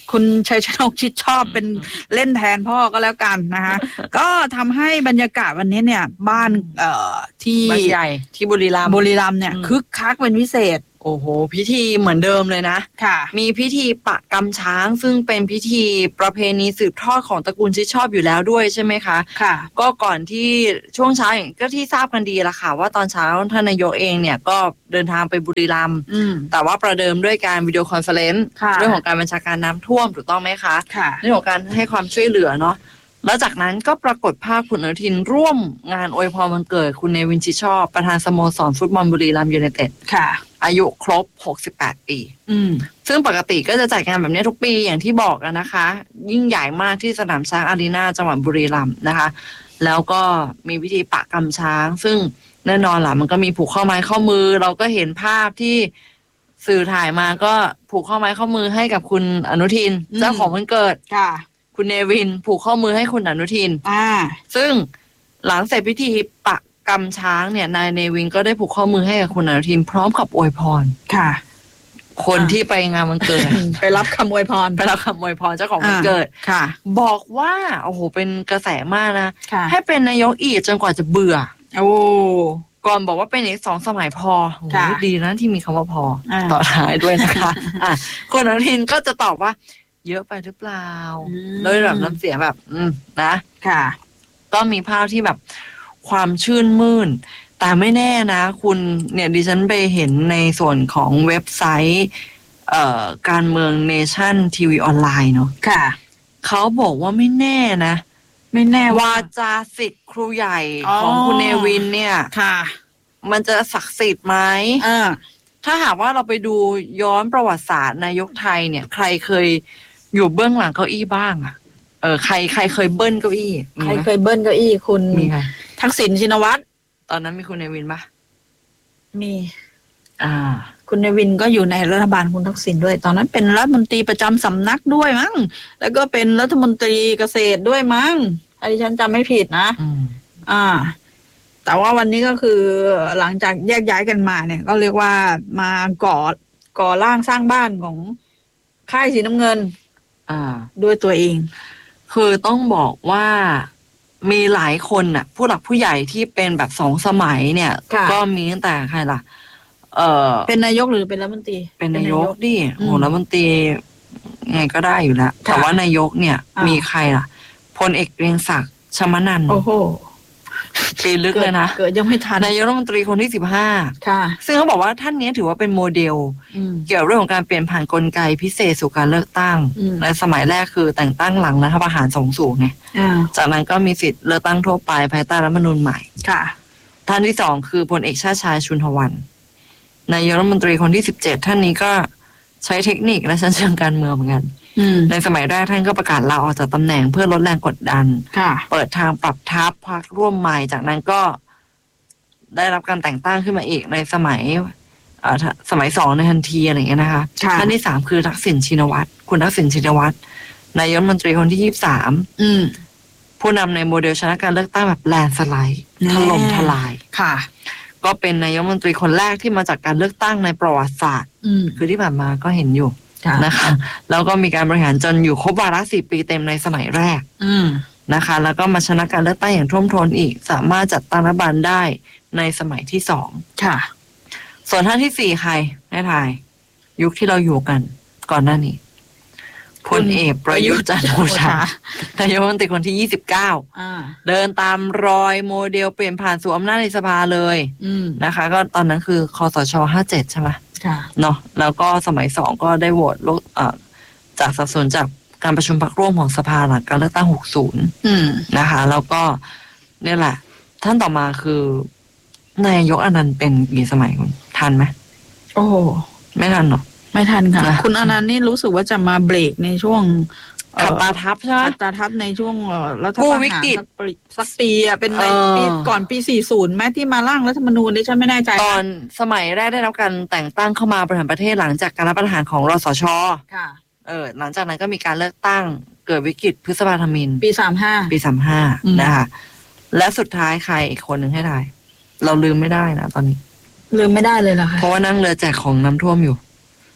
คุณชัยชนกชิดชอบเป็นเล่นแทนพ่อก็แล้วกันนะคะ ก็ทำให้บรรยากาศวันนี้เนี่ย บ้านเอ่อที่บ้านใหญ่ที่บุรีรัมย์บุรีรัมย์เนี่ยอืมคึกคักเป็นพิเศษโอ้โหพิธีเหมือนเดิมเลยนะค่ะมีพิธีปะกำช้างซึ่งเป็นพิธีประเพณีสืบทอดของตระกูลชิดชอบอยู่แล้วด้วยใช่ไหมคะค่ะก็ก่อนที่ช่วงเช้าอย่างก็ที่ทราบกันดีละค่ะว่าตอนเช้าท่านนายกเองเนี่ยก็เดินทางไปบุรีรัมย์อืมแต่ว่าประเดิมด้วยการวิดีโอคอนเฟอเรนซ์ค่ะเรื่องของการบัญชาการน้ำท่วมถูกต้องไหมคะค่ะเรื่องของการให้ความช่วยเหลือเนาะแล้วจากนั้นก็ปรากฏภาพคุณอนุทินร่วมงานอวยพรวันเกิดคุณเนวินชิดชอบประธานสโมสรฟุตบอลบุรีรัมย์ยูไนเต็ดค่ะอายุครบหกสิบแปดปีอืมซึ่งปกติก็จะจัดงานแบบนี้ทุกปีอย่างที่บอกกันนะคะ ยิ่งใหญ่มากที่สนามช้างอารีนาจังหวัดบุรีรัมย์นะคะ แล้วก็มีพิธีปะกำช้าง ซึ่งแน่นอนล่ะมันก็มีผูกข้อไม้ข้อมือ เราก็เห็นภาพที่สื่อถ่ายมาก็ผูกข้อไม้ข้อมือให้กับคุณอนุทินอืมเจ้าของวันเกิดค่ะคุณเนวิน ผูกข้อมือให้คุณอนุทินอ่าซึ่งหลังเสร็จพิธีปะกำช้างเนี่ยนายเนวินก็ได้ผูกข้อมือให้กับคุณอนุทินพร้อมกับอวยพรค่ะคนอ่าที่ไปงานวันเกิดไปรับคำอวยพรไปรับคำอวยพรเจ้าของวันเกิดค่ะบอกว่าโอ้โหเป็นกระแสมากนะค่ะให้เป็นนายกอีกจนกว่าจะเบื่อโอ้ก่อนบอกว่าเป็นอีกสองสมัยพอโอ้โหค่ะดีนะที่มีคำว่าพออา ต่อท้ายด้วยนะคะ อ่ะคุณอนุทินก็จะตอบว่า เยอะไปหรือเปล่าอืมโดยแบบน้ำเสียงแบบ อืมนะค่ะก็มีภาพที่แบบความชื่นมื่น แต่ไม่แน่นะ คุณเนี่ยดิฉันไปเห็นในส่วนของเว็บไซต์ เอ่อการเมืองเนชั่นทีวีออนไลน์เนาะค่ะเขาบอกว่าไม่แน่นะไม่แน่ว่าวาจาศิษย์ครูใหญ่อ๋อของคุณเนวินเนี่ยค่ะมันจะศักดิ์สิทธิ์ไหมเออถ้าหากว่าเราไปดูย้อนประวัติศาสตร์นายกไทยเนี่ย ใครเคยอยู่เบื้องหลังเก้าอี้บ้างอะเออใครใครเคยเบิ้ลเก้าอี้มีใครไหมเคยเบิ้ลเก้าอี้คุณมีใครทักษิณชินวัตรตอนนั้นมีคุณเนวินปะมีอ่าคุณเนวินก็อยู่ในรัฐบาลคุณทักษิณด้วย ตอนนั้นเป็นรัฐมนตรีประจำสำนักด้วยมั้ง แล้วก็เป็นรัฐมนตรีเกษตรด้วยมั้งถ้าดิฉันจำไม่ผิดนะอืมอ่า แต่ว่าวันนี้ก็คือหลังจากแยกย้ายกันมาเนี่ย ก็เรียกว่ามาก่อก่อร่างสร้างบ้านของค่ายสีน้ำเงินอ่าด้วยตัวเองคือต้องบอกว่ามีหลายคนน่ะ ผู้หลักผู้ใหญ่ที่เป็นแบบสองสมัยเนี่ยค่ะก็มีตั้งแต่ใครล่ะ เออเป็นนายกหรือเป็นรัฐมนตรีเป็นนายกดิอืโหมรัฐมนตรีไงก็ได้อยู่แล้ว แต่ว่านายกเนี่ยอ่ามีมีใครล่ะพลเอกเกรียงศักดิ์ชมนันท์โอ้โหปีลึกเลยนะเกิดยังไม่ทันนายกรัฐมนตรีคนที่สิบห้าค่ะซึ่งเขาบอกว่าท่านนี้ถือว่าเป็นโมเดลอืมเกี่ยวกับเรื่องของการเปลี่ยนผ่านกลไกพิเศษสู่การเลือกตั้งอืมในสมัยแรกคือแต่งตั้งหลังรัฐประหารสองสูงไงอ่าจากนั้นก็มีสิทธิ์เลือกตั้งทั่วไปภายใต้รัฐธรรมนูญใหม่ค่ะท่านที่สองคือพลเอกชาติชายชุนทวันนายกรัฐมนตรีคนที่สิบเจ็ดท่านนี้ก็ใช้เทคนิคและชั้นเชิงการเมืองเหมือนกันอืมในสมัยแรกท่านก็ประกาศลาออกจากตำแหน่งเพื่อลดแรงกดดันค่ะเปิดทางปรับทัพพรรคร่วมใหม่จากนั้นก็ได้รับการแต่งตั้งขึ้นมาอีกในสมัยเอ่อสมัยสองในทันทีอะไรอย่างเงี้ยนะคะค่ะท่านที่สามคือทักษิณชินวัตรคุณทักษิณชินวัตรนายกรัฐมนตรีคนที่ยี่สิบสามอืมผู้นำในโมเดลชนะการเลือกตั้งแบบแลนสไลด์แน่ถล่มทลายค่ะก็เป็นนายกรัฐมนตรีคนแรกที่มาจากการเลือกตั้งในประวัติศาสตร์อืมคือที่ผ่านมาก็เห็นอยู่ค่ะนะคะ แล้วก็มีการบริหารจนอยู่ครบวาระสี่ปีเต็มในสมัยแรกอืมนะคะ แล้วก็มาชนะการเลือกตั้งอย่างท่วมท้นอีก สามารถจัดตั้งรัฐบาลได้ในสมัยที่สองค่ะส่วนท่านที่สี่ใครให้ทาย ยุคที่เราอยู่กันก่อนหน้านี้พลเอกประยุทธ์จันทร์โอชานายกรัฐมนตรีคนที่ยี่สิบเก้าอ่าเดินตามรอยโมเดลเปลี่ยนผ่านสู่อำนาจในสภาเลยอืมนะคะ ก็ตอนนั้นคือคสชห้าเจ็ดใช่ไหมค่ะเนาะแล้วก็สมัยสองก็ได้โหวตลดเอ่อจากสัดส่วนจากการประชุมพรรคร่วมของสภาหลังการเลือกตั้งหกสิบอืมนะคะ แล้วก็เนี่ยแหละ ท่านต่อมาคือนายกอนันต์เป็นกี่สมัยคุณทันไหมโอ้โหไม่ทันหรอกไม่ทันค่ะนะคุณอนันต์นี่รู้สึกว่าจะมาเบรกในช่วงเอ่อขับตาทับใช่ไหมขับตาทับในช่วงเอ่อรัฐกู้ประวิหารกฤตสักปีสักปีอ่ะเป็นในเออปีก่อนปีสี่สิบแม้ที่มาร่างรัฐธรรมนูญดิฉันไม่แน่ใจตอนสมัยแรกได้รับการแต่งตั้งเข้ามาบริหารประเทศหลังจากการรัฐประหารของรสชค่ะเออหลังจากนั้นก็มีการเลือกตั้งเกิดวิกฤตพฤษภาธมิฬปีสามห้าปีสามห้าอืมนะคะและสุดท้ายใครอีกคนหนึ่งให้ทายเราลืมไม่ได้นะตอนนี้ลืมไม่ได้เลยเหรอคะเพราะว่านั่งเรือแจกของน้ำท่วมอยู่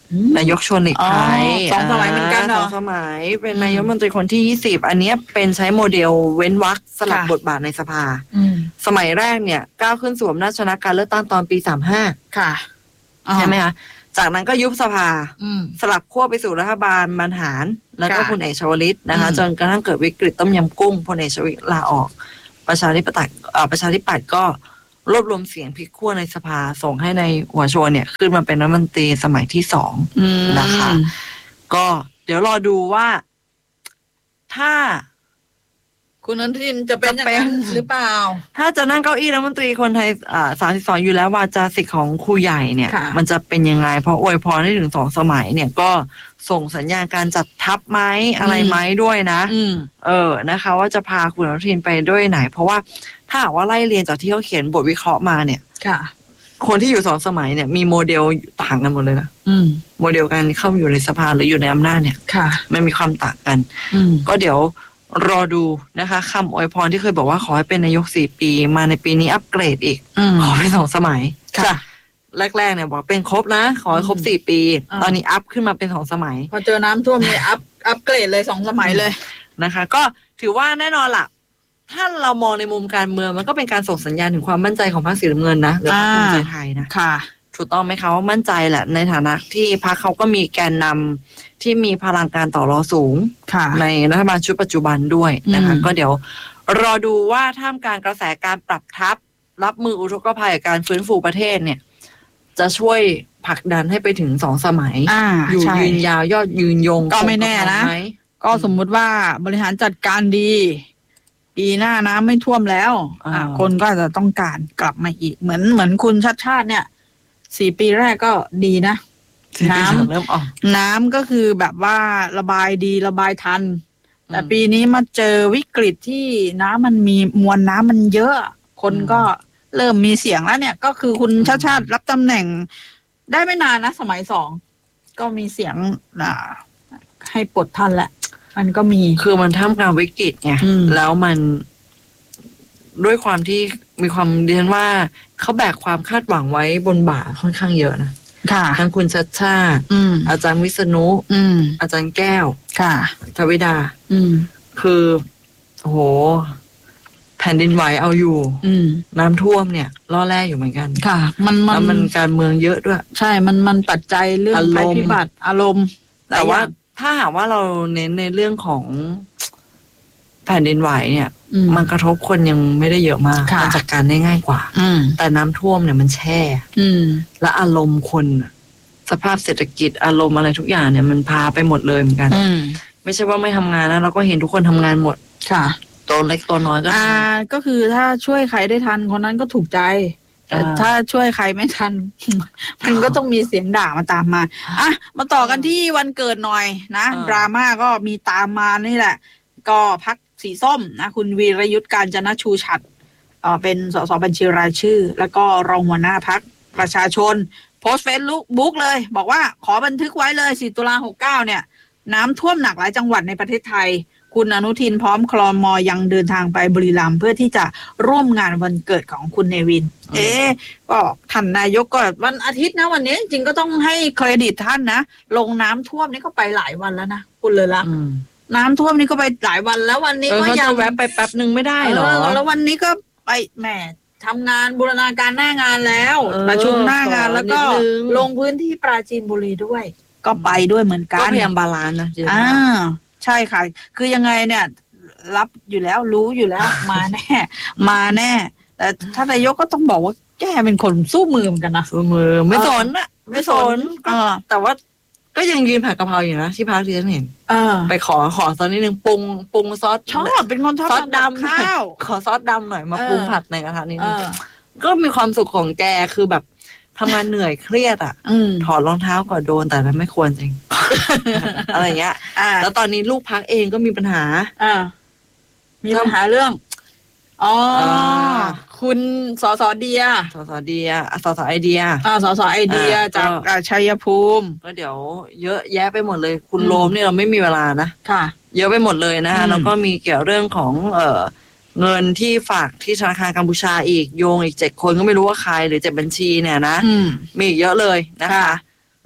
นายกชวนหลีกภัยสองสมัยเหมือนกันเหรอสองสมัยเป็นนายกรัฐมนตรีคนที่ยี่สิบอันเนี้ยเป็นใช้โมเดลเว้นวรรคสลับบทบาทในสภาสมัยแรกเนี่ยก้าวขึ้นสู่อำนาจชนะการเลือกตั้งตอนปีสามห้าค่ะใช่ไหมคะจากนั้นก็ยุบสภาสลับขั้วไปสู่รัฐบาลบรรหารแล้วก็พลเอกชวลิตนะคะจนกระทั่งเกิดวิกฤตต้มยำกุ้งพลเอกชวลิตลาออกประชาธิปัตย์ประชาธิปัตย์ก็รวบรวมเสียงพลิกขั้วในสภาส่งให้ในหัวชวนเนี่ยขึ้นมาเป็นรัฐมนตรีสมัยที่สองนะคะก็เดี๋ยวรอดูว่าถ้าคุณอนุทินจะเป็นอย่างนั้นหรือเปล่าถ้าจะนั่งเก้าอี้รัฐมนตรีคนไทยอ่าสามสิบสองอยู่แล้ววาจาศิษย์ของครูใหญ่เนี่ยมันจะเป็นยังไงเพราะอวยพรให้ถึงสองสมัยเนี่ยก็ส่งสัญญาณการจัดทัพไหมอะไรไหมด้วยนะเออนะคะว่าจะพาคุณอนุทินไปด้วยไหนเพราะว่าถ้าว่าไล่เรียนจากที่เขาเขียนบทวิเคราะห์มาเนี่ยคนที่อยู่สองสมัยเนี่ยมีโมเดลต่างกันหมดเลยนะโมเดลการเข้าอยู่ในสภาหรืออยู่ในอำนาจเนี่ยมันมีความต่างกันก็เดี๋ยวรอดูนะคะคำอวยพรที่เคยบอกว่าขอให้เป็นนายกสี่ปีมาในปีนี้อัปเกรดอีกขอเป็นสองสมัยค่ะแรกๆเนี่ยบอกเป็นครบนะขอให้ครบสี่ปีตอนนี้อัพขึ้นมาเป็นสองสมัยพอเจอน้ำท่วมนี่อัพอัปเกรดเลยสองสมัยเลยนะคะก็ถือว่าแน่นอนล่ะถ้าเรามองในมุมการเมืองมันก็เป็นการส่งสัญญาณถึงความมั่นใจของพรรคสีน้ำเงินนะหรือพรรคภูมิใจไทยนะค่ะถูกต้องไหมคะว่ามั่นใจแหละในฐานะที่พรรคเขาก็มีแกนนำที่มีพลังการต่อรองสูงในรัฐบาลชุดปัจจุบันด้วยนะคะก็เดี๋ยวรอดูว่าท่ามกลางกระแสการปรับทัพรับมืออุทกภัยการฟื้นฟูประเทศเนี่ยจะช่วยผลักดันให้ไปถึงสองสมัย อ, อยู่ยืนยาวยอดยืนยงก็ไม่แน่นะก็สมมุติว่าบริหารจัดการดีปีหน้าน้ำไม่ท่วมแล้วคนก็จะต้องการกลับมาอีกเหมือนเหมือนคุณชัดชาติเนี่ยสี่ปีแรกก็ดีนะน้ำเริ่มออกน้ำก็คือแบบว่าระบายดีระบายทันแต่ปีนี้มาเจอวิกฤตที่น้ำมันมีมวลน้ำมันเยอะคนก็เริ่มมีเสียงแล้วเนี่ยก็คือคุณชาติชาติรับตำแหน่งได้ไม่นานนะสมัยสองก็มีเสียงอ่าให้ปลดท่านแหละมันก็มีคือมันท่ามกลางวิกฤตไงแล้วมันด้วยความที่มีความเรียนว่าเขาแบกความคาดหวังไว้บนบ่าค่อนข้างเยอะนะค่ะทั้งคุณชัดชาติอาจารย์วิษณุอาจารย์แก้วค่ะทวิดาคือโอ้โหแผ่นดินไหวเอาอยู่น้ำท่วมเนี่ยล่อแร่อยู่เหมือนกันค่ะมันมันมันการเมืองเยอะด้วยใช่มันมันปัจจัยเรื่องภัยพิบัติอารมณ์แต่ว่าถ้าหากว่าเราเน้นในเรื่องของแผ่นดินไหวเนี่ยมันกระทบคนยังไม่ได้เยอะมากมันจัดการได้ง่ายกว่าแต่น้ำท่วมเนี่ยมันแช่และอารมณ์คนสภาพเศรษฐกิจอารมณ์อะไรทุกอย่างเนี่ยมันพาไปหมดเลยเหมือนกันไม่ใช่ว่าไม่ทำงานนะเราก็เห็นทุกคนทำงานหมดค่ะตัวเล็กตัวน้อยก็อ่าก็คือถ้าช่วยใครได้ทันคนนั้นก็ถูกใจแต่ถ้าช่วยใครไม่ทันมันก็ต้องมีเสียงด่ามาตามมาอ่ะมาต่อกันที่วันเกิดหน่อยนะดราม่าก็มีตามมานี่แหละก็พรรคสีส้มนะคุณวีรยุทธการจนชูฉัตรเอ่อเป็นสสบัญชีรายชื่อแล้วก็รองหัวหน้าพรรคประชาชนโพสต์เฟซบุ๊กเลยบอกว่าขอบันทึกไว้เลยสี่ตุลาหกเก้าเนี่ยน้ำท่วมหนักหลายจังหวัดในประเทศไทยคุณอนุทินพร้อมคลมยังเดินทางไปบุรีรัมย์เพื่อที่จะร่วมงานวันเกิดของคุณเนวินเอ๊ะก็ท่านนายกก็วันอาทิตย์นะวันนี้จริงก็ต้องให้เครดิตท่านนะลงน้ำท่วมนี่ก็ไปหลายวันแล้วนะคุณเลยละน้ำท่วมนี่ก็ไปหลายวันแล้ววันนี้ก็ยังแวะไปแป๊บนึงไม่ได้หรอแล้ววันนี้ก็ไปแหมทำงานบูรณาการหน้างานแล้วประชุมหน้างานแล้วก็ลงพื้นที่ปราจีนบุรีด้วยก็ไปด้วยเหมือนกันก็พยายามบาลานซ์นะอ่าใช่ค่ะคือยังไงเนี่ยรับอยู่แล้วรู้อยู่แล้วมาแน่มาแน่แต่ท่านนายกก็ต้องบอกว่าแกเป็นคนสู้มือเหมือนกันนะสู้มือไม่สนนะไม่สนก็แต่ว่าก็ยังยืนผัดกะเพราอยู่นะที่พักที่ฉันเห็นไปขอขอตอนนี้นึงปรุงปรุงซอสชอบเป็นคนชอบซอสดำข้าวขอซอสดำหน่อยมาปรุงผัดในกระทะนี้ก็มีความสุขของแกคือแบบทำงานเหนื่อยเครียดอ่ะถอดรองเท้าก่อนโดนแต่ไม่ควรจริง อะไรเงี้ยแล้วตอนนี้ลูกพักเองก็มีปัญหามีปัญหาเรื่องอ๋อคุณสสเดียสสเดียสสไอเดียอ่าสสไอเดียจากชัยภูมิก็เดี๋ยวเยอะแยะไปหมดเลยคุณโรมนี่เราไม่มีเวลานะค่ะเยอะไปหมดเลยนะแล้วก็มีเกี่ยวเรื่องของเอ่อเงินที่ฝากที่ธนาคารกัมพูชาอีกโยงอีกเจ็ดคนก็ไม่รู้ว่าใครหรือเจ็ดบัญชีเนี่ยนะมีอีกเยอะเลยนะคะ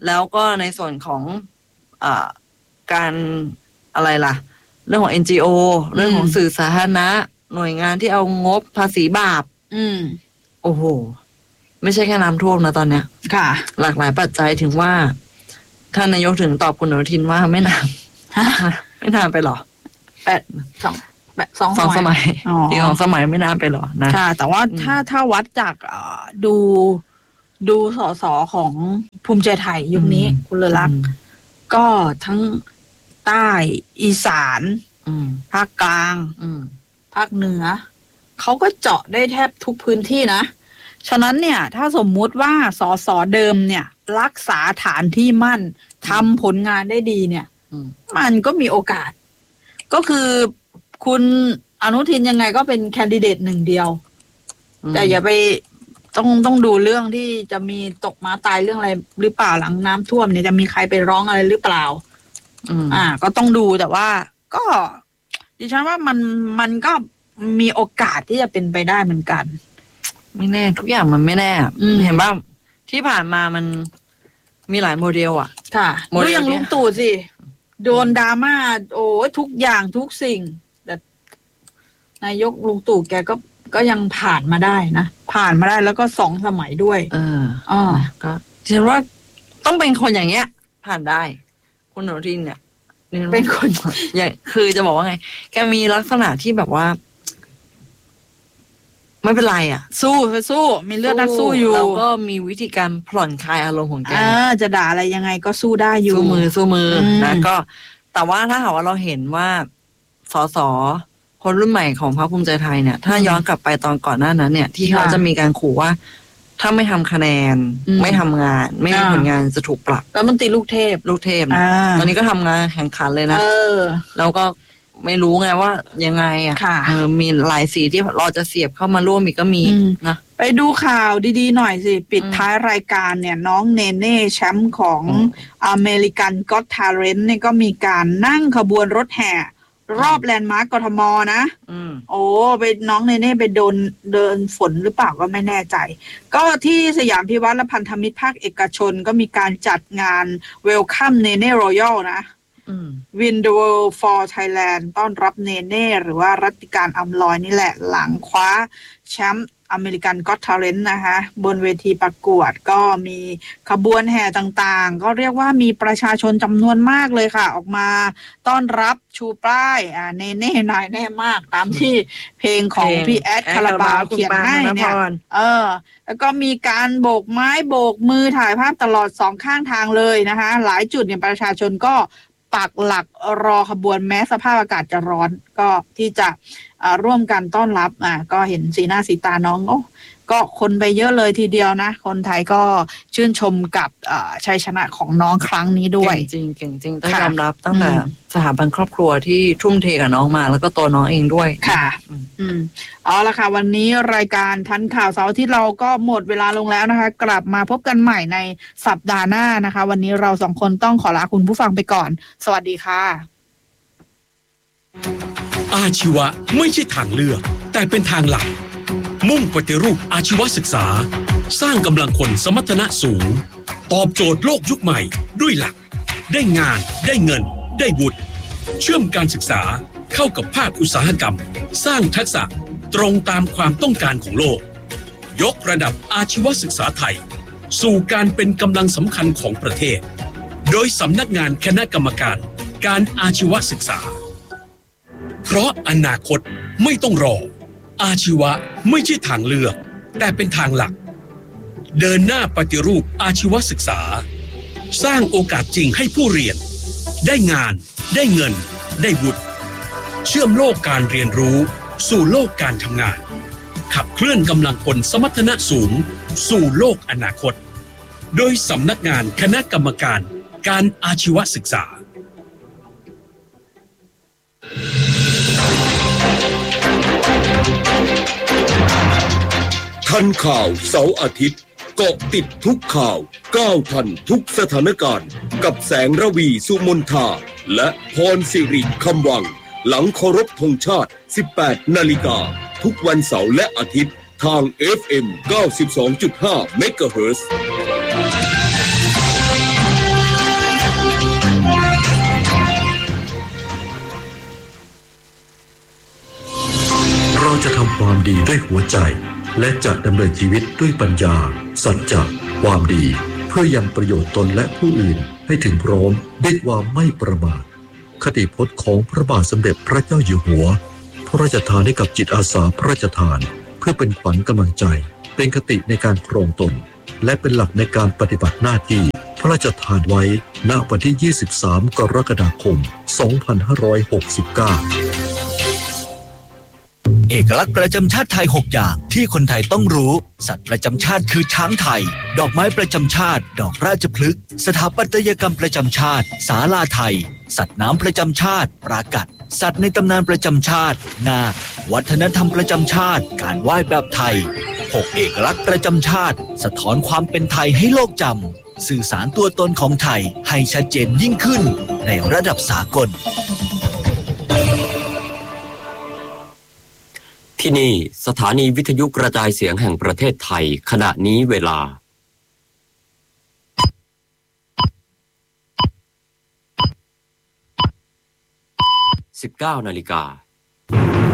แล้วก็ในส่วนของอ่าการอะไรล่ะเรื่องของ เอ็น จี โอ เรื่องของสื่อสาธารณะหน่วยงานที่เอางบภาษีบาปอืมโอ้โหไม่ใช่แค่น้ำท่วมนะตอนเนี้ยค่ะหลากหลายปัจจัยถึงว่าท่านนายกถึงตอบคุณอนุทินว่าไม่นานไม่นานไปหรอแปดสองแปดสองสมัยที่สองสมัยไม่นานไปหรอนะค่ะแต่ว่าถ้าถ้าวัดจากดูดูสสของภูมิใจไทยยุคนี้คุณเลลักษณ์ก็ทั้งใต้อีสานภาคกลางภาคเหนือเขาก็เจาะได้แทบทุกพื้นที่นะฉะนั้นเนี่ยถ้าสมมุติว่าสสเดิมเนี่ยรักษาฐานที่มั่นทำผลงานได้ดีเนี่ยมันก็มีโอกาสก็คือคุณอนุทินยังไงก็เป็นแคนดิเดตหนึ่งเดียวแต่อย่าไปต้องต้องดูเรื่องที่จะมีตกม้าตายเรื่องอะไรหรือเปล่าหลังน้ำท่วมเนี่ยจะมีใครไปร้องอะไรหรือเปล่าอ่าก็ต้องดูแต่ว่าก็ดิฉันว่ามันมันก็มีโอกาสที่จะเป็นไปได้เหมือนกันไม่แน่ทุกอย่างมันไม่แน่เห็นป่ะที่ผ่านมามันมีหลายโมเดลอ่ะค่ะดูอย่างลุงตู่สิโดนดราม่าโอ้ทุกอย่างทุกสิ่งแต่นายกลุงตู่แกก็ก็ยังผ่านมาได้นะผ่านมาได้แล้วก็สองสมัยด้วยเอออ๋อก็ฉันว่าต้องเป็นคนอย่างเงี้ยผ่านได้คุณอนุทินเนี่ยเป็นคนอย่างคือจะบอกว่าไงแกมีลักษณะที่แบบว่าไม่เป็นไรอ่ะสู้สู้มีเลือดนักสู้อยู่แล้วก็มีวิธีการผ่อนคลายอารมณ์ของแกจะด่าอะไรยังไงก็สู้ได้อยู่สู้มือสู้มือนะก็แต่ว่าถ้าหากว่าเราเห็นว่าสสคนรุ่นใหม่ของพรรคภูมิใจไทยเนี่ยถ้าย้อนกลับไปตอนก่อนหน้านั้นเนี่ยที่เขาจะมีการขู่ว่าถ้าไม่ทำคะแนนไม่ทำงานไม่มีผลงานจะถูกปรับแล้วมันตีลูกเทพลูกเทพนะตอนนี้ก็ทำงานแข่งขันเลยนะแล้วก็ไม่รู้ไงว่ายังไงอ่ะเออมีหลายสีที่เราจะเสียบเข้ามาร่วมอีกก็มีนะไปดูข่าวดีๆหน่อยสิปิดท้ายรายการเนี่ยน้องเนเน่แชมป์ของอเมริกันก็อต Talent เนี่ยก็มีการนั่งขบวนรถแห่รอบแลนด์มาร์กกทมนะโอ้ไปน้องเนเน่ไปโดนเดินฝนหรือเปล่าก็ไม่แน่ใจก็ที่สยามพิวัตรและพันธมิตรภาคเอกชนก็มีการจัดงานเวลคัมเนเน่รอยัลนะWin the World for Thailand ต้อนรับเนเน่หรือว่ารัตติการอำลอยนี่แหละหลังคว้าแชมป์อเมริกันก็อต Talent นะคะบนเวทีประกวดก็มีขบวนแห่ต่างๆก็เรียกว่ามีประชาชนจำนวนมากเลยค่ะออกมาต้อนรับชูป้ายอ่าเนเน่นายแน่มากตามที่เพลงของพี่แอดคาราบาวเขียนให้เนี่ยเออแล้วก็มีการโบกไม้โบกมือถ่ายภาพตลอดสองข้างทางเลยนะคะหลายจุดเนี่ยประชาชนก็ปักหลักรอขบวนแม้สภาพอากาศจะร้อนก็ที่จะร่วมกันต้อนรับอ่าก็เห็นสีหน้าสีตาน้องโอ้ก็คนไปเยอะเลยทีเดียวนะคนไทยก็ชื่นชมกับชัยชนะของน้องครั้งนี้ด้วยจริงจริงจริงต้องยอมรับตั้งแต่สถาบันครอบครัวที่ทุ่มเทกับน้องมาแล้วก็ตัวน้องเองด้วยค่ะอืมเอาละค่ะวันนี้รายการทันข่าวเสาร์ที่เราก็หมดเวลาลงแล้วนะคะกลับมาพบกันใหม่ในสัปดาห์หน้านะคะวันนี้เราสองคนต้องขอลาคุณผู้ฟังไปก่อนสวัสดีค่ะอาชีวะไม่ใช่ทางเลือกแต่เป็นทางหลักมุ่งปฏิรูปอาชีวศึกษาสร้างกำลังคนสมรรถนะสูงตอบโจทย์โลกยุคใหม่ด้วยหลักได้งานได้เงินได้บุตรเชื่อมการศึกษาเข้ากับภาคอุตสาหกรรมสร้างทักษะตรงตามความต้องการของโลกยกระดับอาชีวศึกษาไทยสู่การเป็นกำลังสำคัญของประเทศโดยสำนักงานคณะกรรมการการอาชีวศึกษาเพราะอนาคตไม่ต้องรออาชีวะไม่ใช่ทางเลือกแต่เป็นทางหลักเดินหน้าปฏิรูปอาชีวศึกษาสร้างโอกาสจริงให้ผู้เรียนได้งานได้เงินได้บุตรเชื่อมโลกการเรียนรู้สู่โลกการทำงานขับเคลื่อนกำลังคนสมรรถนะสูงสู่โลกอนาคตโดยสำนักงานคณะกรรมการการอาชีวศึกษาทันข่าวเสาร์อาทิตย์เกาะติดทุกข่าวก้าวทันทุกสถานการณ์กับแสงระวีสุมนทาและพรสิริคำวังหลังเคารพธงชาติ สิบแปดนาฬิกาทุกวันเสาร์และอาทิตย์ทาง เอฟ เอ็ม เก้าสิบสองจุดห้า เมกะเฮิรตซ์ดีด้วยหัวใจและจะดำเนินชีวิตด้วยปัญญาสัจจะความดีเพื่อยังประโยชน์ตนและผู้อื่นให้ถึงพร้อมด้วยความไม่ประมาทคติพจน์ของพระบาทสมเด็จพระเจ้าอยู่หัวพระราชทานให้กับจิตอาสาพระราชทานเพื่อเป็นขวัญกำลังใจเป็นคติในการครองตนและเป็นหลักในการปฏิบัติหน้าที่พระราชทานไว้ณวันที่ยี่สิบสามกรกฎาคมสองพันห้าร้อยหกสิบเก้าเอกลักษณ์ประจำชาติไทยหกอย่างที่คนไทยต้องรู้สัตว์ประจำชาติคือช้างไทยดอกไม้ประจำชาติดอกราชพฤกษ์สถาปัตยกรรมประจำชาติศาลาไทยสัตว์น้ำประจำชาติปรากัดสัตว์ในตำนานประจำชาตินาควัฒนธรรมประจำชาติการไหว้แบบไทยหกเอกลักษณ์ประจำชาติสะท้อนความเป็นไทยให้โลกจำสื่อสารตัวตนของไทยให้ชัดเจนยิ่งขึ้นในระดับสากลที่นี่สถานีวิทยุกระจายเสียงแห่งประเทศไทยขณะนี้เวลาสิบเก้านาฬิกา